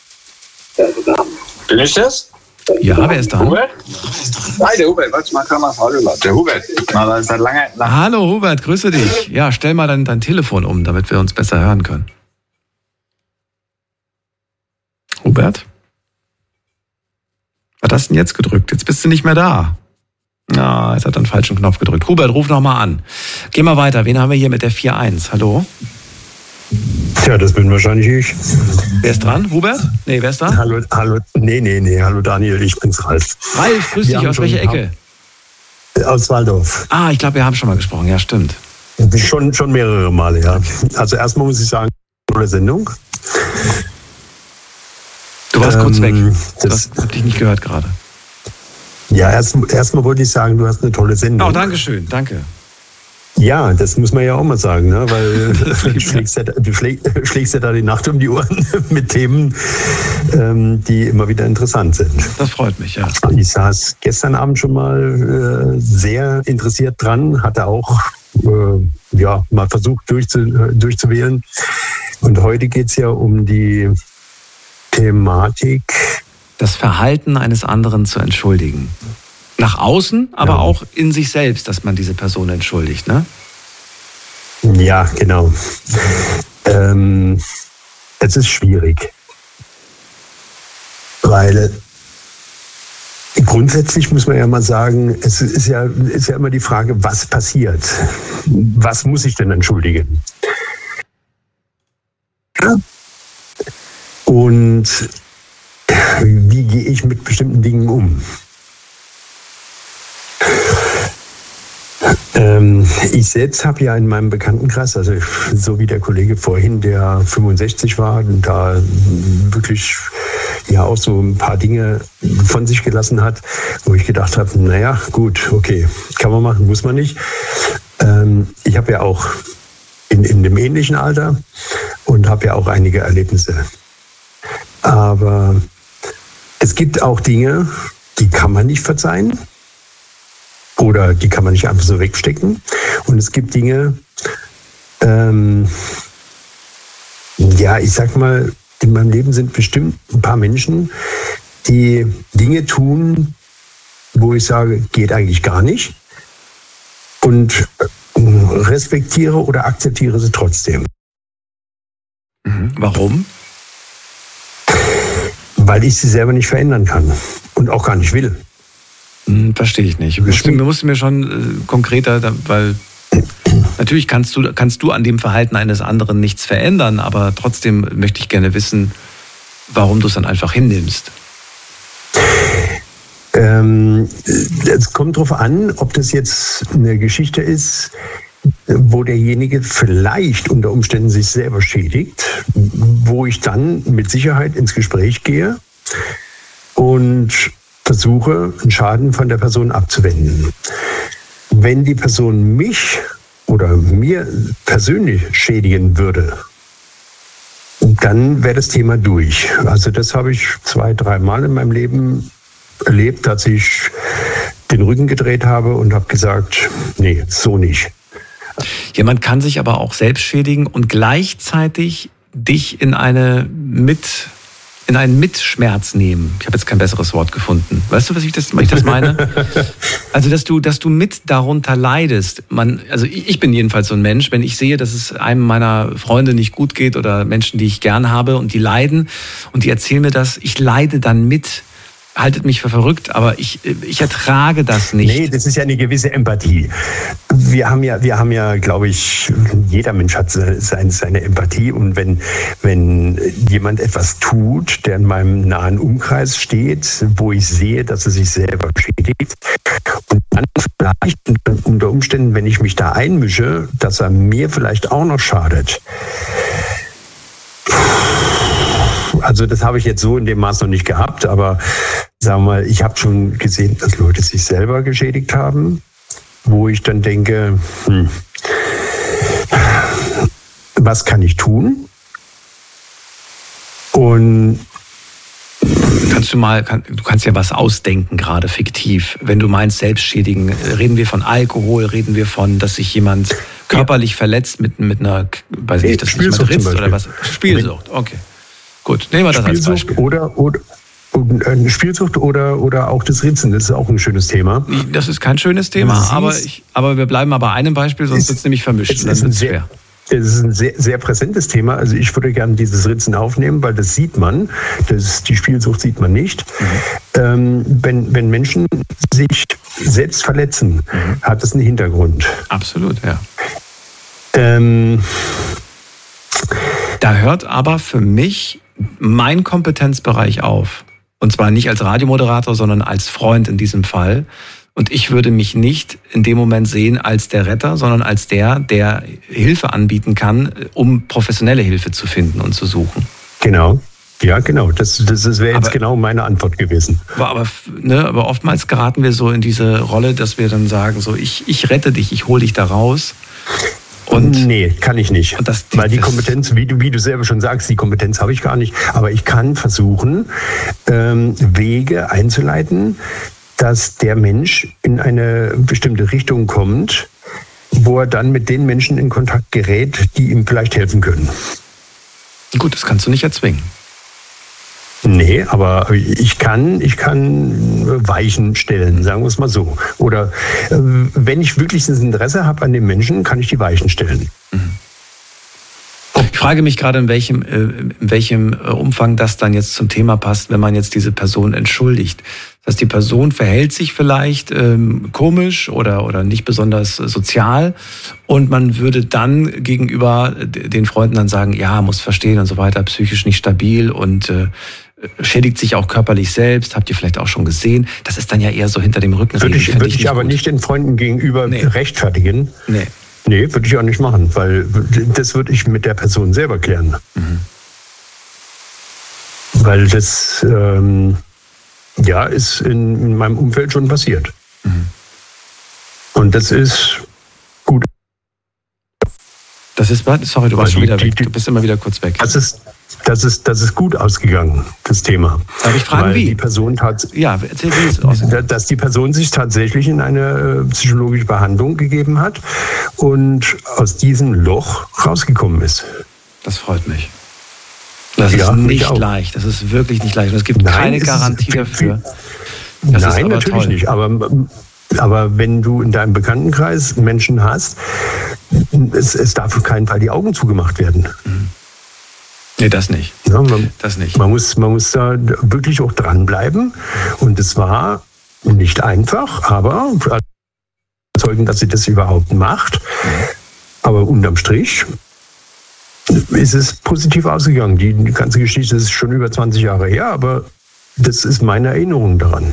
E: Bin ich das?
B: Ja, wer ist dran?
E: Hubert? Hi, der Hubert. Warte mal, kann man Hallo lassen. Der Hubert. Na, das ist halt lange, lange.
B: Hallo Hubert, grüße dich. Ja, stell mal dein, dein Telefon um, damit wir uns besser hören können. Hubert? Was hast du denn jetzt gedrückt? Jetzt bist du nicht mehr da. Na, jetzt hat er einen falschen Knopf gedrückt. Hubert, ruf noch mal an. Geh mal weiter. Wen haben wir hier mit der vier eins? Hallo?
F: Ja, das bin wahrscheinlich ich.
B: Wer ist dran? Hubert? Nee, wer ist da?
F: Hallo, hallo. Nee, nee, nee. Hallo Daniel, ich bin's Ralf.
B: Ralf, grüß dich. Aus welcher Ecke?
F: Aus Waldorf.
B: Ah, ich glaube, wir haben schon mal gesprochen. Ja, stimmt.
F: Schon, schon mehrere Male, ja. Also erstmal muss ich sagen, tolle Sendung.
B: Du warst ähm, kurz weg.
F: Das
B: hab dich nicht gehört gerade.
F: Ja, erstmal erst wollte ich sagen, du hast eine tolle Sendung.
B: Oh, danke schön, danke.
F: Ja, das muss man ja auch mal sagen, ne? Weil du, schlägst ja, du schläg, schlägst ja da die Nacht um die Ohren mit Themen, ähm, die immer wieder interessant sind.
B: Das freut mich, ja.
F: Ich saß gestern Abend schon mal äh, sehr interessiert dran, hatte auch äh, ja, mal versucht durchzu, durchzuwählen. Und heute geht's ja um die Thematik.
B: Das Verhalten eines anderen zu entschuldigen. Nach außen, aber ja. auch in sich selbst, dass man diese Person entschuldigt, ne?
F: Ja, genau. Ähm, es ist schwierig. Weil grundsätzlich muss man ja mal sagen, es ist ja, ist ja immer die Frage, was passiert? Was muss ich denn entschuldigen? Und wie gehe ich mit bestimmten Dingen um? Ähm, ich selbst habe ja in meinem Bekanntenkreis, also so wie der Kollege vorhin, der fünfundsechzig war und da wirklich ja auch so ein paar Dinge von sich gelassen hat, wo ich gedacht habe, naja, gut, okay, kann man machen, muss man nicht. Ähm, ich habe ja auch in, in dem ähnlichen Alter und habe ja auch einige Erlebnisse. Aber es gibt auch Dinge, die kann man nicht verzeihen oder die kann man nicht einfach so wegstecken. Und es gibt Dinge, ähm, ja, ich sag mal, in meinem Leben sind bestimmt ein paar Menschen, die Dinge tun, wo ich sage, geht eigentlich gar nicht. Und respektiere oder akzeptiere sie trotzdem.
B: Mhm. Warum?
F: Weil ich sie selber nicht verändern kann und auch gar nicht will.
B: Hm, verstehe ich nicht. Du musst, du musst mir schon äh, konkreter, weil natürlich kannst du, kannst du an dem Verhalten eines anderen nichts verändern, aber trotzdem möchte ich gerne wissen, warum du es dann einfach hinnimmst.
F: Ähm, es kommt darauf an, ob das jetzt eine Geschichte ist, wo derjenige vielleicht unter Umständen sich selber schädigt, wo ich dann mit Sicherheit ins Gespräch gehe und versuche, einen Schaden von der Person abzuwenden. Wenn die Person mich oder mir persönlich schädigen würde, dann wäre das Thema durch. Also das habe ich zwei, drei Mal in meinem Leben erlebt, dass ich den Rücken gedreht habe und habe gesagt, nee, so nicht.
B: Jemand kann sich aber auch selbst schädigen und gleichzeitig dich in eine mit in einen Mitschmerz nehmen. Ich habe jetzt kein besseres Wort gefunden. Weißt du, was ich das, was ich das meine? Also, dass du, dass du mit darunter leidest. Man, also ich bin jedenfalls so ein Mensch, wenn ich sehe, dass es einem meiner Freunde nicht gut geht oder Menschen, die ich gern habe und die leiden und die erzählen mir das, ich leide dann mit. Haltet mich für verrückt, aber ich, ich ertrage das nicht.
F: Nee, das ist ja eine gewisse Empathie. Wir haben ja, wir haben ja, glaube ich, jeder Mensch hat seine, seine Empathie. Und wenn, wenn jemand etwas tut, der in meinem nahen Umkreis steht, wo ich sehe, dass er sich selber schädigt, und dann vielleicht unter Umständen, wenn ich mich da einmische, dass er mir vielleicht auch noch schadet. Also das habe ich jetzt so in dem Maß noch nicht gehabt, aber sagen wir mal, ich habe schon gesehen, dass Leute sich selber geschädigt haben, wo ich dann denke, hm, was kann ich tun? Und
B: kannst du mal, kann, du kannst ja was ausdenken, gerade fiktiv. Wenn du meinst Selbstschädigen, reden wir von Alkohol, reden wir von, dass sich jemand körperlich verletzt mit, mit einer, weiß ich nicht, dass sich jemand ritzt oder was? Spielsucht, okay. Gut, nehmen wir das als Beispiel.
F: Oder, oder, eine Spielsucht oder, oder auch das Ritzen, das ist auch ein schönes Thema.
B: Das ist kein schönes Thema, aber, ich, aber wir bleiben mal bei einem Beispiel, sonst wird es nämlich vermischt.
F: Es ist, ein sehr, es ist ein sehr, sehr präsentes Thema. Also ich würde gerne dieses Ritzen aufnehmen, weil das sieht man. Das, die Spielsucht sieht man nicht. Mhm. Ähm, wenn, wenn Menschen sich selbst verletzen, mhm. hat das einen Hintergrund.
B: Absolut, ja.
F: Ähm,
B: da hört aber für mich mein Kompetenzbereich auf. Und zwar nicht als Radiomoderator, sondern als Freund in diesem Fall. Und ich würde mich nicht in dem Moment sehen als der Retter, sondern als der, der Hilfe anbieten kann, um professionelle Hilfe zu finden und zu suchen.
F: Genau. Ja, genau. Das, das, das wäre jetzt aber, genau meine Antwort gewesen.
B: Aber, aber, ne, aber oftmals geraten wir so in diese Rolle, dass wir dann sagen, so ich, ich rette dich, ich hole dich da raus. Und
F: nee, kann ich nicht.
B: Das,
F: Weil die Kompetenz, wie du, wie du selber schon sagst, die Kompetenz habe ich gar nicht. Aber ich kann versuchen, ähm, Wege einzuleiten, dass der Mensch in eine bestimmte Richtung kommt, wo er dann mit den Menschen in Kontakt gerät, die ihm vielleicht helfen können.
B: Gut, das kannst du nicht erzwingen.
F: Nee, aber ich kann, ich kann Weichen stellen, sagen wir es mal so. Oder äh, wenn ich wirklich das Interesse habe an dem Menschen, kann ich die Weichen stellen.
B: Mhm. Ich frage mich gerade, in welchem, äh, in welchem Umfang das dann jetzt zum Thema passt, wenn man jetzt diese Person entschuldigt. Das heißt, die Person verhält sich vielleicht ähm, komisch oder, oder nicht besonders sozial und man würde dann gegenüber den Freunden dann sagen, ja, muss verstehen und so weiter, psychisch nicht stabil und äh, schädigt sich auch körperlich selbst, habt ihr vielleicht auch schon gesehen. Das ist dann ja eher so hinter dem Rücken.
F: Würde ich, würde ich, ich aber gut. nicht den Freunden gegenüber nee. rechtfertigen.
B: Nee.
F: Nee, würde ich auch nicht machen, weil das würde ich mit der Person selber klären. Mhm. Weil das ähm, ja ist in, in meinem Umfeld schon passiert. Mhm. Und das ist gut.
B: Das ist, sorry, du warst schon wieder weg. Du bist immer wieder kurz weg.
F: Das ist, das ist, das ist gut ausgegangen, das Thema.
B: Darf ich fragen,
F: Weil
B: wie?
F: Die Person tat,
B: ja, erzähl, wie es ausgegangen.
F: Dass die Person sich tatsächlich in eine psychologische Behandlung gegeben hat und aus diesem Loch rausgekommen ist.
B: Das freut mich. Das ja, ist nicht leicht. Das ist wirklich nicht leicht. Und es gibt Nein, keine Garantie dafür.
F: Das Nein, ist natürlich toll. nicht. Aber Aber wenn du in deinem Bekanntenkreis Menschen hast, es, es darf auf keinen Fall die Augen zugemacht werden.
B: Nee, das nicht.
F: Ja, man,
B: das nicht.
F: Man muss, man muss da wirklich auch dranbleiben. Und es war nicht einfach, aber überzeugen, dass sie das überhaupt macht. Aber unterm Strich ist es positiv ausgegangen. Die ganze Geschichte ist schon über zwanzig Jahre her, aber das ist meine Erinnerung daran.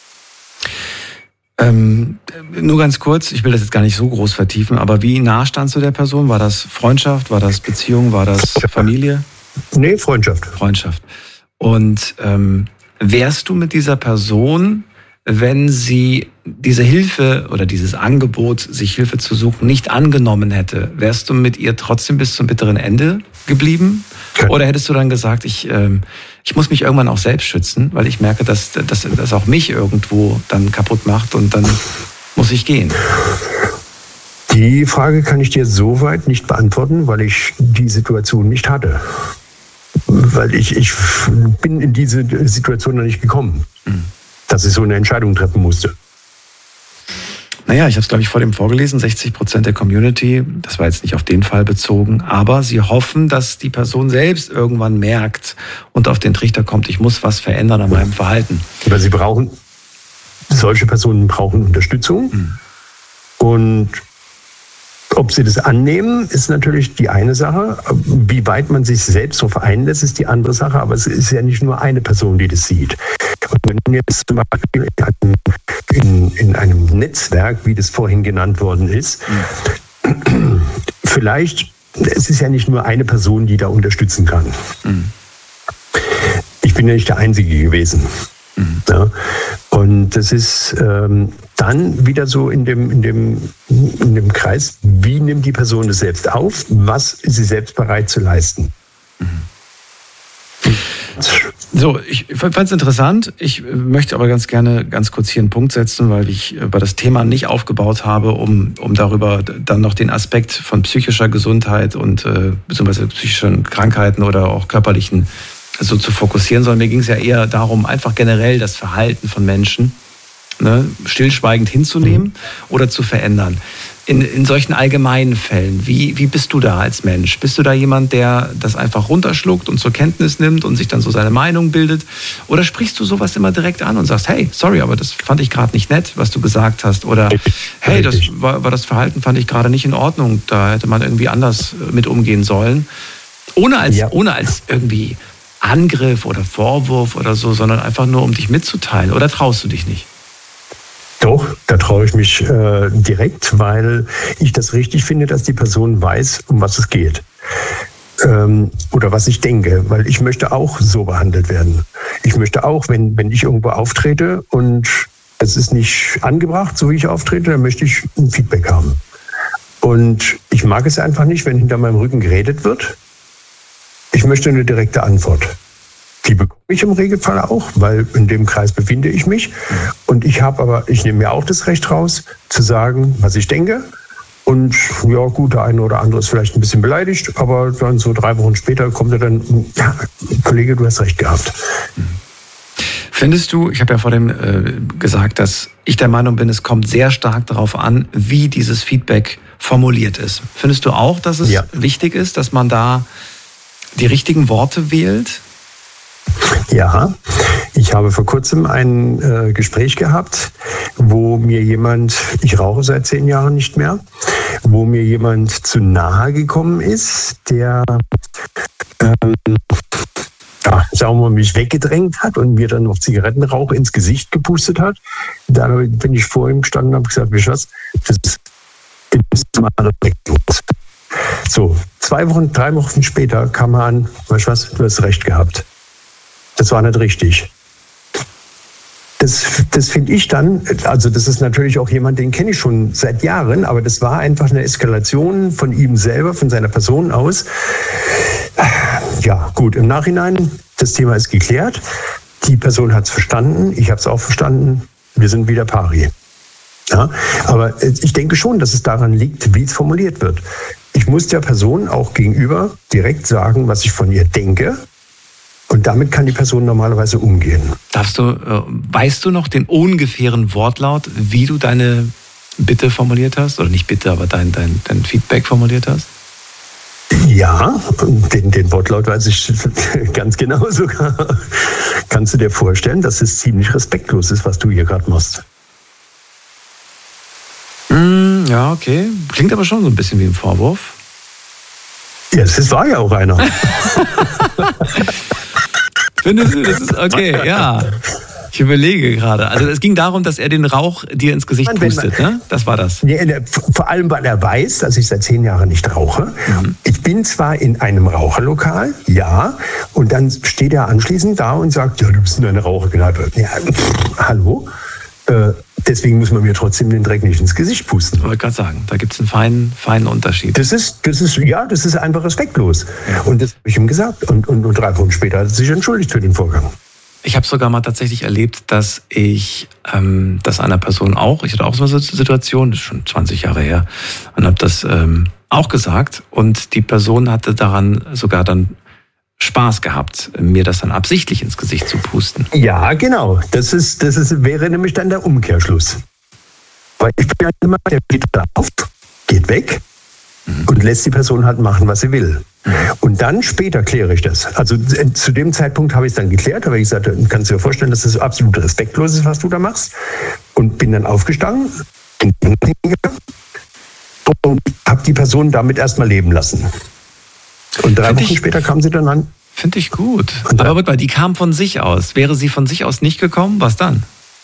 B: Ähm, nur ganz kurz, ich will das jetzt gar nicht so groß vertiefen, aber wie nah standst du der Person? War das Freundschaft, war das Beziehung, war das Familie?
F: Nee, Freundschaft.
B: Freundschaft. Und ähm, wärst du mit dieser Person, wenn sie diese Hilfe oder dieses Angebot, sich Hilfe zu suchen, nicht angenommen hätte, wärst du mit ihr trotzdem bis zum bitteren Ende geblieben? Oder hättest du dann gesagt, ich, ähm, ich muss mich irgendwann auch selbst schützen, weil ich merke, dass das auch mich irgendwo dann kaputt macht und dann muss ich gehen?
F: Die Frage kann ich dir soweit nicht beantworten, weil ich die Situation nicht hatte. weil ich, ich bin in diese Situation noch nicht gekommen, mhm. dass ich so eine Entscheidung treffen musste.
B: Naja, ich habe es, glaube ich, vor dem vorgelesen, sechzig Prozent der Community, das war jetzt nicht auf den Fall bezogen, aber sie hoffen, dass die Person selbst irgendwann merkt und auf den Trichter kommt, ich muss was verändern an meinem Verhalten.
F: Weil sie brauchen, solche Personen brauchen Unterstützung. Mhm. Und ob sie das annehmen, ist natürlich die eine Sache. Wie weit man sich selbst darauf einlässt, ist die andere Sache. Aber es ist ja nicht nur eine Person, die das sieht. Und wenn jetzt zum Beispiel in, in einem Netzwerk, wie das vorhin genannt worden ist, mhm. vielleicht, es ist ja nicht nur eine Person, die da unterstützen kann. Mhm. Ich bin ja nicht der Einzige gewesen. Mhm. Ja. Und das ist ähm, dann wieder so in dem, in, dem, in dem Kreis, wie nimmt die Person das selbst auf, was ist sie selbst bereit zu leisten.
B: Mhm. So, ich fand es interessant. Ich möchte aber ganz gerne ganz kurz hier einen Punkt setzen, weil ich über das Thema nicht aufgebaut habe, um, um darüber dann noch den Aspekt von psychischer Gesundheit und äh, beziehungsweise psychischen Krankheiten oder auch körperlichen so zu fokussieren, sondern mir ging es ja eher darum, einfach generell das Verhalten von Menschen ne, stillschweigend hinzunehmen oder zu verändern. In, in solchen allgemeinen Fällen, wie, wie bist du da als Mensch? Bist du da jemand, der das einfach runterschluckt und zur Kenntnis nimmt und sich dann so seine Meinung bildet? Oder sprichst du sowas immer direkt an und sagst, hey, sorry, aber das fand ich gerade nicht nett, was du gesagt hast? Oder hey, das war, war das Verhalten fand ich gerade nicht in Ordnung, da hätte man irgendwie anders mit umgehen sollen. Ohne als, ja. ohne als irgendwie Angriff oder Vorwurf oder so, sondern einfach nur, um dich mitzuteilen. Oder traust du dich nicht?
F: Doch, da traue ich mich äh, direkt, weil ich das richtig finde, dass die Person weiß, um was es geht. Ähm, oder was ich denke, weil ich möchte auch so behandelt werden. Ich möchte auch, wenn, wenn ich irgendwo auftrete und es ist nicht angebracht, so wie ich auftrete, dann möchte ich ein Feedback haben. Und ich mag es einfach nicht, wenn hinter meinem Rücken geredet wird. Ich möchte eine direkte Antwort. Die bekomme ich im Regelfall auch, weil in dem Kreis befinde ich mich. Und ich habe aber, ich nehme mir auch das Recht raus, zu sagen, was ich denke. Und ja, gut, der eine oder andere ist vielleicht ein bisschen beleidigt, aber dann so drei Wochen später kommt er dann, ja, Kollege, du hast recht gehabt.
B: Findest du, ich habe ja vor dem äh, gesagt, dass ich der Meinung bin, es kommt sehr stark darauf an, wie dieses Feedback formuliert ist. Findest du auch, dass es ja. wichtig ist, dass man da die richtigen Worte wählt?
F: Ja, ich habe vor kurzem ein äh, Gespräch gehabt, wo mir jemand, ich rauche seit zehn Jahren nicht mehr, wo mir jemand zu nahe gekommen ist, der ähm, ja, sagen wir mal, mich weggedrängt hat und mir dann noch Zigarettenrauch ins Gesicht gepustet hat. Da bin ich vor ihm gestanden und habe gesagt, wie was, das ist mal respektlos. So, zwei Wochen, drei Wochen später kam er an, weißt du was, du hast recht gehabt. Das war nicht richtig. Das, das finde ich dann, also das ist natürlich auch jemand, den kenne ich schon seit Jahren, aber das war einfach eine Eskalation von ihm selber, von seiner Person aus. Ja, gut, im Nachhinein, das Thema ist geklärt. Die Person hat es verstanden, ich habe es auch verstanden. Wir sind wieder pari. Ja, aber ich denke schon, dass es daran liegt, wie es formuliert wird. Ich muss der Person auch gegenüber direkt sagen, was ich von ihr denke. Und damit kann die Person normalerweise umgehen.
B: Darfst du, äh, weißt du noch den ungefähren Wortlaut, wie du deine Bitte formuliert hast? Oder nicht Bitte, aber dein, dein, dein Feedback formuliert hast?
F: Ja, den, den Wortlaut weiß ich ganz genau sogar. Kannst du dir vorstellen, dass es ziemlich respektlos ist, was du hier gerade machst?
B: Mm, ja, okay. Klingt aber schon so ein bisschen wie ein Vorwurf.
F: Ja, das war ja auch einer.
B: Findest du, das ist okay, ja. Ich überlege gerade. Also es ging darum, dass er den Rauch dir ins Gesicht pustet, ne? Das war das.
F: Ja, vor allem, weil er weiß, dass ich seit zehn Jahren nicht rauche. Mhm. Ich bin zwar in einem Raucherlokal, ja, und dann steht er anschließend da und sagt, ja, du bist in einer Raucherkneipe. Ja, pff, hallo? Äh, deswegen muss man mir trotzdem den Dreck nicht ins Gesicht pusten.
B: Ich wollte gerade sagen, da gibt es einen feinen, feinen Unterschied.
F: Das ist, das ist, ja, das ist einfach respektlos. Ja. Und das habe ich ihm gesagt. Und, und, und drei Wochen später hat er sich entschuldigt für den Vorgang.
B: Ich habe sogar mal tatsächlich erlebt, dass ich ähm, das einer Person auch, ich hatte auch so eine Situation, das ist schon zwanzig Jahre her, und habe das ähm, auch gesagt. Und die Person hatte daran sogar dann Spaß gehabt, mir das dann absichtlich ins Gesicht zu pusten.
F: Ja, genau. Das ist, das ist, wäre nämlich dann der Umkehrschluss. Weil ich bin ja immer, der geht da auf, geht weg mhm. und lässt die Person halt machen, was sie will. Mhm. Und dann später kläre ich das. Also zu dem Zeitpunkt habe ich es dann geklärt, aber ich gesagt, kannst du dir vorstellen, dass das absolut respektlos ist, was du da machst. Und bin dann aufgestanden und habe die Person damit erstmal leben lassen. Und drei Find Wochen ich, später kam sie dann an.
B: Finde ich gut. Aber warte mal, die kam von sich aus. Wäre sie von sich aus nicht gekommen, was dann?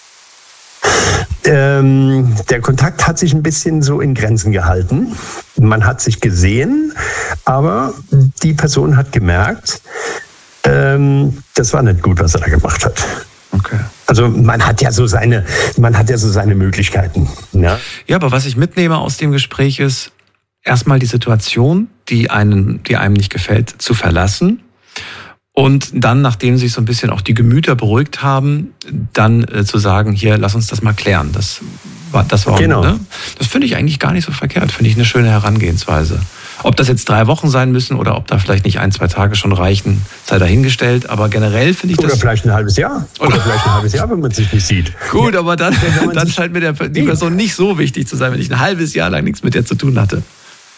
F: Ähm, der Kontakt hat sich ein bisschen so in Grenzen gehalten. Man hat sich gesehen, aber die Person hat gemerkt, ähm, das war nicht gut, was er da gemacht hat.
B: Okay.
F: Also man hat ja so seine, man hat ja so seine Möglichkeiten. Ja,
B: ja, aber was ich mitnehme aus dem Gespräch ist, erstmal die Situation, die einen, die einem nicht gefällt, zu verlassen. Und dann, nachdem sich so ein bisschen auch die Gemüter beruhigt haben, dann äh, zu sagen, hier, lass uns das mal klären. Das war, das war,
F: genau.
B: ne? Das finde ich eigentlich gar nicht so verkehrt. Finde ich eine schöne Herangehensweise. Ob das jetzt drei Wochen sein müssen oder ob da vielleicht nicht ein, zwei Tage schon reichen, sei dahingestellt. Aber generell finde ich
F: oder
B: das...
F: Oder vielleicht ein halbes Jahr. Oder, oder vielleicht ein halbes Jahr, wenn man sich nicht sieht.
B: Gut, ja. aber dann, dann scheint mir der, die Person nicht so wichtig zu sein, wenn ich ein halbes Jahr lang nichts mit der zu tun hatte.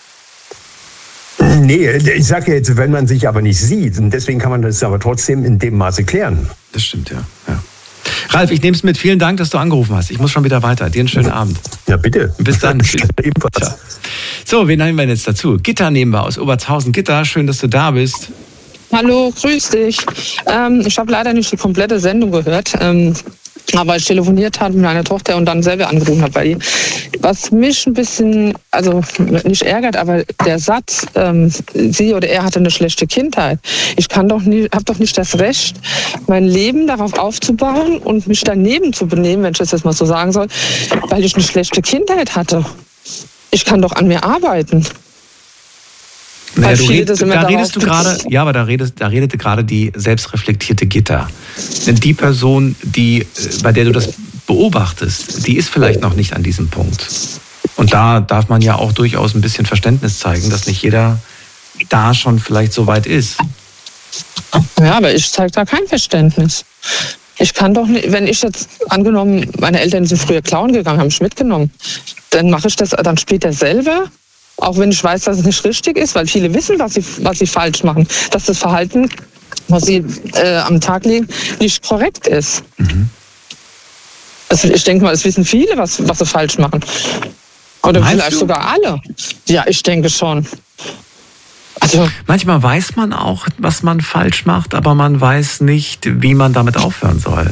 F: Nee, ich sage ja jetzt, wenn man sich aber nicht sieht. Und deswegen kann man das aber trotzdem in dem Maße klären.
B: Das stimmt, ja. ja. Ralf, ich nehme es mit. Vielen Dank, dass du angerufen hast. Ich muss schon wieder weiter. Dir einen schönen Abend.
F: Ja, bitte.
B: Bis dann. Ebenfalls. So, wen nehmen wir jetzt dazu? Gitta nehmen wir aus Obertshausen. Gitta, schön, dass du da bist.
G: Hallo, grüß dich. Ähm, ich habe leider nicht die komplette Sendung gehört. Ähm, aber ich telefoniert habe mit meiner Tochter und dann selber angerufen habe bei ihr. Was mich ein bisschen, also nicht ärgert, aber der Satz, ähm, sie oder er hatte eine schlechte Kindheit. Ich kann doch nie, habe doch nicht das Recht, mein Leben darauf aufzubauen und mich daneben zu benehmen, wenn ich das jetzt mal so sagen soll, weil ich eine schlechte Kindheit hatte. Ich kann doch an mir arbeiten.
B: Naja, du red, da redest du gerade, ja, aber da redest, da redete gerade die selbstreflektierte Gitta. Denn die Person, die, bei der du das beobachtest, die ist vielleicht noch nicht an diesem Punkt. Und da darf man ja auch durchaus ein bisschen Verständnis zeigen, dass nicht jeder da schon vielleicht so weit ist.
G: Ja, aber ich zeige da kein Verständnis. Ich kann doch nicht, wenn ich jetzt, angenommen, meine Eltern sind früher klauen gegangen, haben mich mitgenommen, dann mache ich das dann später selber. Auch wenn ich weiß, dass es nicht richtig ist, weil viele wissen, was sie, was sie falsch machen. Dass das Verhalten, was sie äh, am Tag legen, nicht korrekt ist. Mhm. Also ich denke mal, es wissen viele, was, was sie falsch machen. Oder Meinst vielleicht du? sogar alle. Ja, ich denke schon. Also,
B: manchmal weiß man auch, was man falsch macht, aber man weiß nicht, wie man damit aufhören soll.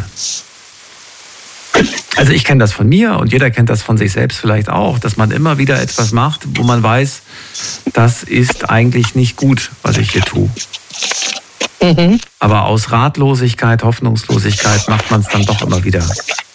B: Also ich kenne das von mir und jeder kennt das von sich selbst vielleicht auch, dass man immer wieder etwas macht, wo man weiß, das ist eigentlich nicht gut, was ich hier tue. Mhm. Aber aus Ratlosigkeit, Hoffnungslosigkeit macht man es dann doch immer wieder.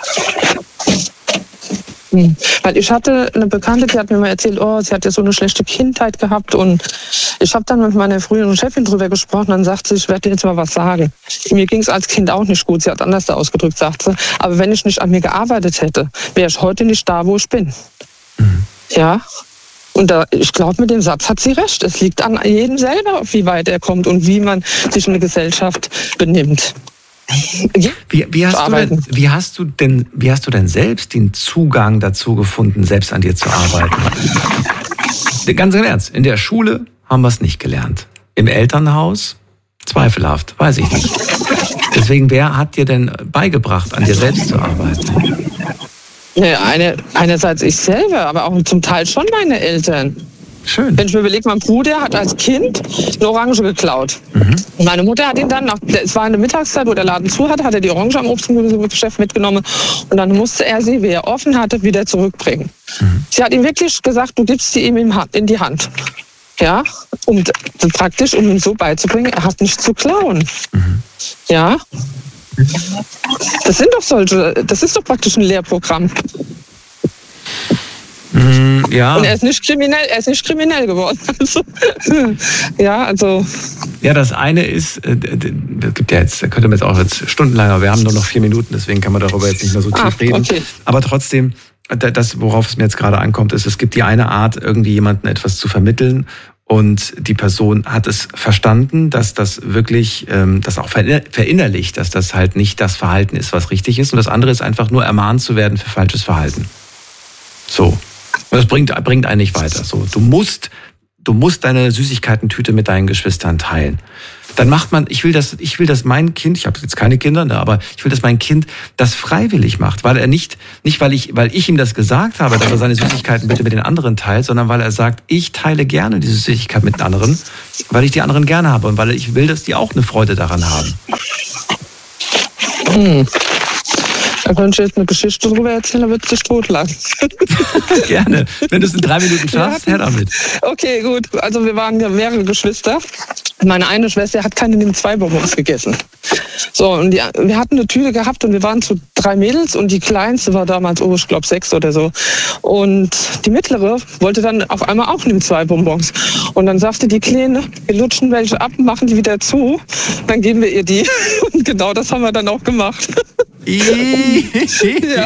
G: Weil ich hatte eine Bekannte, die hat mir mal erzählt, oh, sie hat ja so eine schlechte Kindheit gehabt und ich habe dann mit meiner früheren Chefin drüber gesprochen, dann sagt sie, ich werde dir jetzt mal was sagen. Mir ging es als Kind auch nicht gut, sie hat anders ausgedrückt, sagt sie, aber wenn ich nicht an mir gearbeitet hätte, wäre ich heute nicht da, wo ich bin. Mhm. Ja, und da, ich glaube, mit dem Satz hat sie recht. Es liegt an jedem selber, wie weit er kommt und wie man sich in der Gesellschaft benimmt.
B: Wie, wie, hast du denn, wie, hast du denn, wie hast du denn selbst den Zugang dazu gefunden, selbst an dir zu arbeiten? Ganz im Ernst, in der Schule haben wir es nicht gelernt. Im Elternhaus zweifelhaft, weiß ich nicht. Deswegen, wer hat dir denn beigebracht, an dir selbst zu arbeiten?
G: Nee, eine, einerseits ich selber, aber auch zum Teil schon meine Eltern.
B: Schön.
G: Wenn ich mir überlege, mein Bruder hat als Kind eine Orange geklaut. Mhm. Und meine Mutter hat ihn dann, nach, es war in der Mittagszeit, wo der Laden zu hatte, hat er die Orange am Obst- und Gemüsegeschäft mitgenommen. Und dann musste er sie, wie er offen hatte, wieder zurückbringen. Mhm. Sie hat ihm wirklich gesagt, du gibst sie ihm in die Hand. Ja, um praktisch, um ihm so beizubringen, er hat nicht zu klauen. Mhm. Ja. Das sind doch solche, das ist doch praktisch ein Lehrprogramm.
B: Mm, ja.
G: Und er ist nicht kriminell, er ist nicht kriminell geworden. Also, ja, also.
B: Ja, das eine ist, äh, das gibt ja jetzt, da könnte man jetzt auch jetzt stundenlang, aber wir haben nur noch vier Minuten, deswegen kann man darüber jetzt nicht mehr so tief ah, reden. Okay. Aber trotzdem, das, worauf es mir jetzt gerade ankommt, ist, es gibt die eine Art, irgendwie jemandem etwas zu vermitteln und die Person hat es verstanden, dass das wirklich, ähm, das auch verinnerlicht, dass das halt nicht das Verhalten ist, was richtig ist. Und das andere ist einfach nur ermahnt zu werden für falsches Verhalten. So. Und das bringt, bringt einen nicht weiter. So. Du musst, du musst deine Süßigkeitentüte mit deinen Geschwistern teilen. Dann macht man, ich will, dass, ich will, dass mein Kind, ich habe jetzt keine Kinder, ne, aber ich will, dass mein Kind das freiwillig macht, weil er nicht, nicht weil ich, weil ich ihm das gesagt habe, dass er seine Süßigkeiten bitte mit den anderen teilt, sondern weil er sagt, ich teile gerne diese Süßigkeit mit den anderen, weil ich die anderen gerne habe und weil ich will, dass die auch eine Freude daran haben.
G: Hm. Da könnte ich jetzt eine Geschichte drüber erzählen, dann wird es sich totlachen.
B: Gerne. Wenn du es in drei Minuten schaffst, her damit.
G: Okay, gut. Also wir waren ja mehrere Geschwister. Meine eine Schwester hat keine neben zwei Bonbons gegessen. So, und die, wir hatten eine Tüte gehabt und wir waren zu drei Mädels und die kleinste war damals, oh, ich glaube sechs oder so. Und die mittlere wollte dann auf einmal auch neben zwei Bonbons. Und dann sagte die Kleine, wir lutschen welche ab, machen die wieder zu, dann geben wir ihr die. Und genau das haben wir dann auch gemacht. Ja.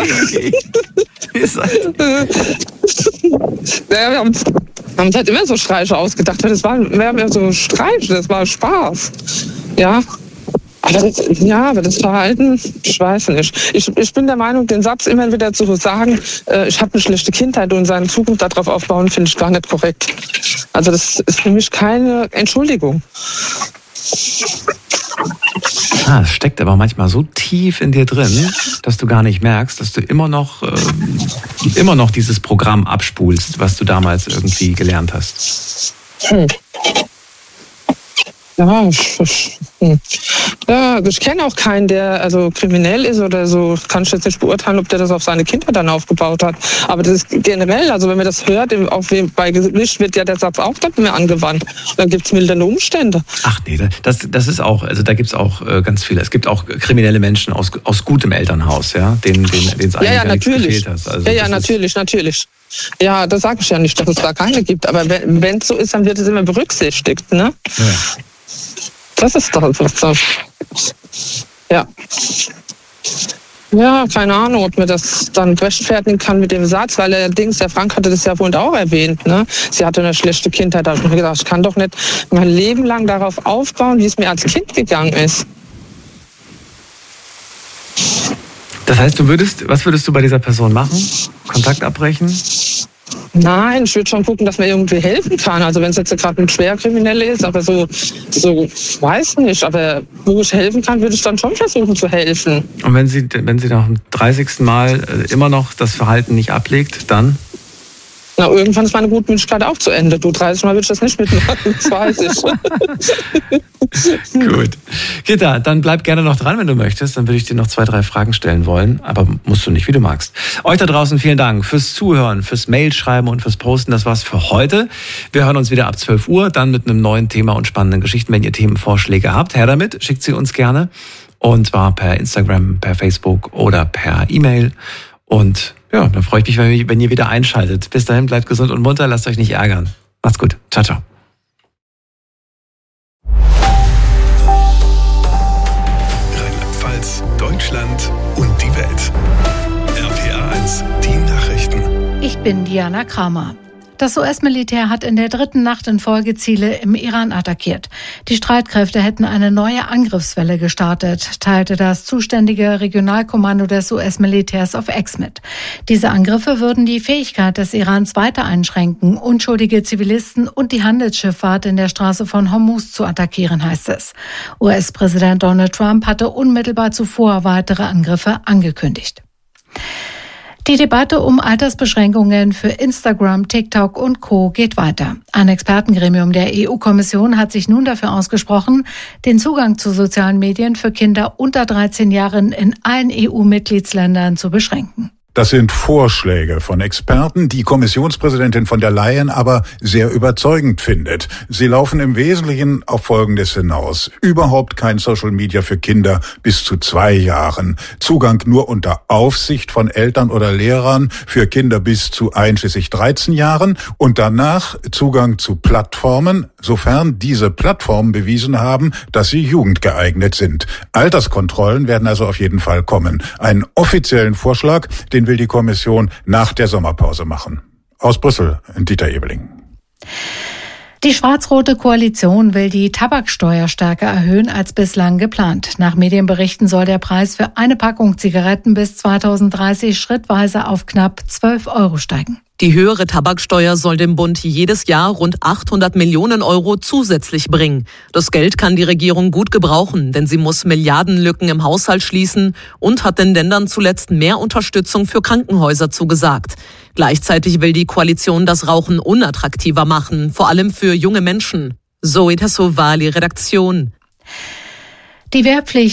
G: Ja, wir haben, haben uns halt immer so Streiche ausgedacht, weil das war, wir haben ja so Streiche, das war Spaß. Ja. Aber das, ja, aber das Verhalten, ich weiß nicht. Ich, ich bin der Meinung, den Satz immer wieder zu sagen, äh, ich habe eine schlechte Kindheit und seine Zukunft darauf aufbauen, finde ich gar nicht korrekt. Also das ist für mich keine Entschuldigung.
B: Ah, es steckt aber manchmal so tief in dir drin, dass du gar nicht merkst, dass du immer noch, äh, immer noch dieses Programm abspulst, was du damals irgendwie gelernt hast.
G: Hm. Ja, ich, ja, ich kenne auch keinen, der also kriminell ist oder so. Kann ich jetzt nicht beurteilen, ob der das auf seine Kinder dann aufgebaut hat. Aber das ist generell, also wenn man das hört, auf, bei Gericht wird ja der Satz auch nicht mehr angewandt. Dann gibt es mildernde Umstände.
B: Ach nee, das, das ist auch, also da gibt es auch äh, ganz viele. Es gibt auch kriminelle Menschen aus, aus gutem Elternhaus, ja, denen es eigentlich
G: ja, ja,
B: nichts gefehlt hat. Also
G: ja, ja, natürlich, natürlich. Ja, das sage ich ja nicht, dass es da keine gibt. Aber wenn es so ist, dann wird es immer berücksichtigt, ne? Ja. Das ist doch so. Ja. Ja, keine Ahnung, ob man das dann rechtfertigen kann mit dem Satz, weil allerdings, der Frank hatte das ja wohl auch erwähnt, ne? Sie hatte eine schlechte Kindheit. Da habe ich mir gedacht, ich kann doch nicht mein Leben lang darauf aufbauen, wie es mir als Kind gegangen ist.
B: Das heißt, du würdest, was würdest du bei dieser Person machen? Kontakt abbrechen?
G: Nein, ich würde schon gucken, dass man irgendwie helfen kann. Also wenn es jetzt gerade ein Schwerkrimineller ist, aber so, so, ich weiß nicht, aber wo ich helfen kann, würde ich dann schon versuchen zu helfen.
B: Und wenn sie, wenn sie nach dem dreißigsten Mal immer noch das Verhalten nicht ablegt, dann?
G: Na, irgendwann ist meine Gutmütigkeit auch zu Ende. Du, dreißig Mal würde ich das nicht mitmachen, das weiß ich.
B: Gut. Gitta, dann bleib gerne noch dran, wenn du möchtest. Dann würde ich dir noch zwei, drei Fragen stellen wollen. Aber musst du nicht, wie du magst. Euch da draußen vielen Dank fürs Zuhören, fürs Mailschreiben und fürs Posten. Das war's für heute. Wir hören uns wieder ab zwölf Uhr, dann mit einem neuen Thema und spannenden Geschichten. Wenn ihr Themenvorschläge habt, her damit, schickt sie uns gerne. Und zwar per Instagram, per Facebook oder per E-Mail. Und ja, dann freue ich mich, wenn ihr wieder einschaltet. Bis dahin, bleibt gesund und munter, lasst euch nicht ärgern. Macht's gut. Ciao, ciao.
C: Rheinland-Pfalz, Deutschland und die Welt. R P A eins, die Nachrichten.
H: Ich bin Diana Kramer. Das U S-Militär hat in der dritten Nacht in Folge Ziele im Iran attackiert. Die Streitkräfte hätten eine neue Angriffswelle gestartet, teilte das zuständige Regionalkommando des U S-Militärs auf X mit. Diese Angriffe würden die Fähigkeit des Irans weiter einschränken, unschuldige Zivilisten und die Handelsschifffahrt in der Straße von Hormuz zu attackieren, heißt es. U S-Präsident Donald Trump hatte unmittelbar zuvor weitere Angriffe angekündigt. Die Debatte um Altersbeschränkungen für Instagram, TikTok und Co. geht weiter. Ein Expertengremium der E U-Kommission hat sich nun dafür ausgesprochen, den Zugang zu sozialen Medien für Kinder unter dreizehn Jahren in allen E U-Mitgliedsländern zu beschränken.
I: Das sind Vorschläge von Experten, die Kommissionspräsidentin von der Leyen aber sehr überzeugend findet. Sie laufen im Wesentlichen auf Folgendes hinaus. Überhaupt kein Social Media für Kinder bis zu zwei Jahren. Zugang nur unter Aufsicht von Eltern oder Lehrern für Kinder bis zu einschließlich dreizehn Jahren. Und danach Zugang zu Plattformen, sofern diese Plattformen bewiesen haben, dass sie jugendgeeignet sind. Alterskontrollen werden also auf jeden Fall kommen. Einen offiziellen Vorschlag, den will die Kommission nach der Sommerpause machen. Aus Brüssel, Dieter Ebeling.
H: Die schwarz-rote Koalition will die Tabaksteuer stärker erhöhen als bislang geplant. Nach Medienberichten soll der Preis für eine Packung Zigaretten bis zweitausenddreißig schrittweise auf knapp zwölf Euro steigen.
J: Die höhere Tabaksteuer soll dem Bund jedes Jahr rund achthundert Millionen Euro zusätzlich bringen. Das Geld kann die Regierung gut gebrauchen, denn sie muss Milliardenlücken im Haushalt schließen und hat den Ländern zuletzt mehr Unterstützung für Krankenhäuser zugesagt. Gleichzeitig will die Koalition das Rauchen unattraktiver machen, vor allem für junge Menschen. Zoe Tassovali, Redaktion.
H: Die Wehrpflicht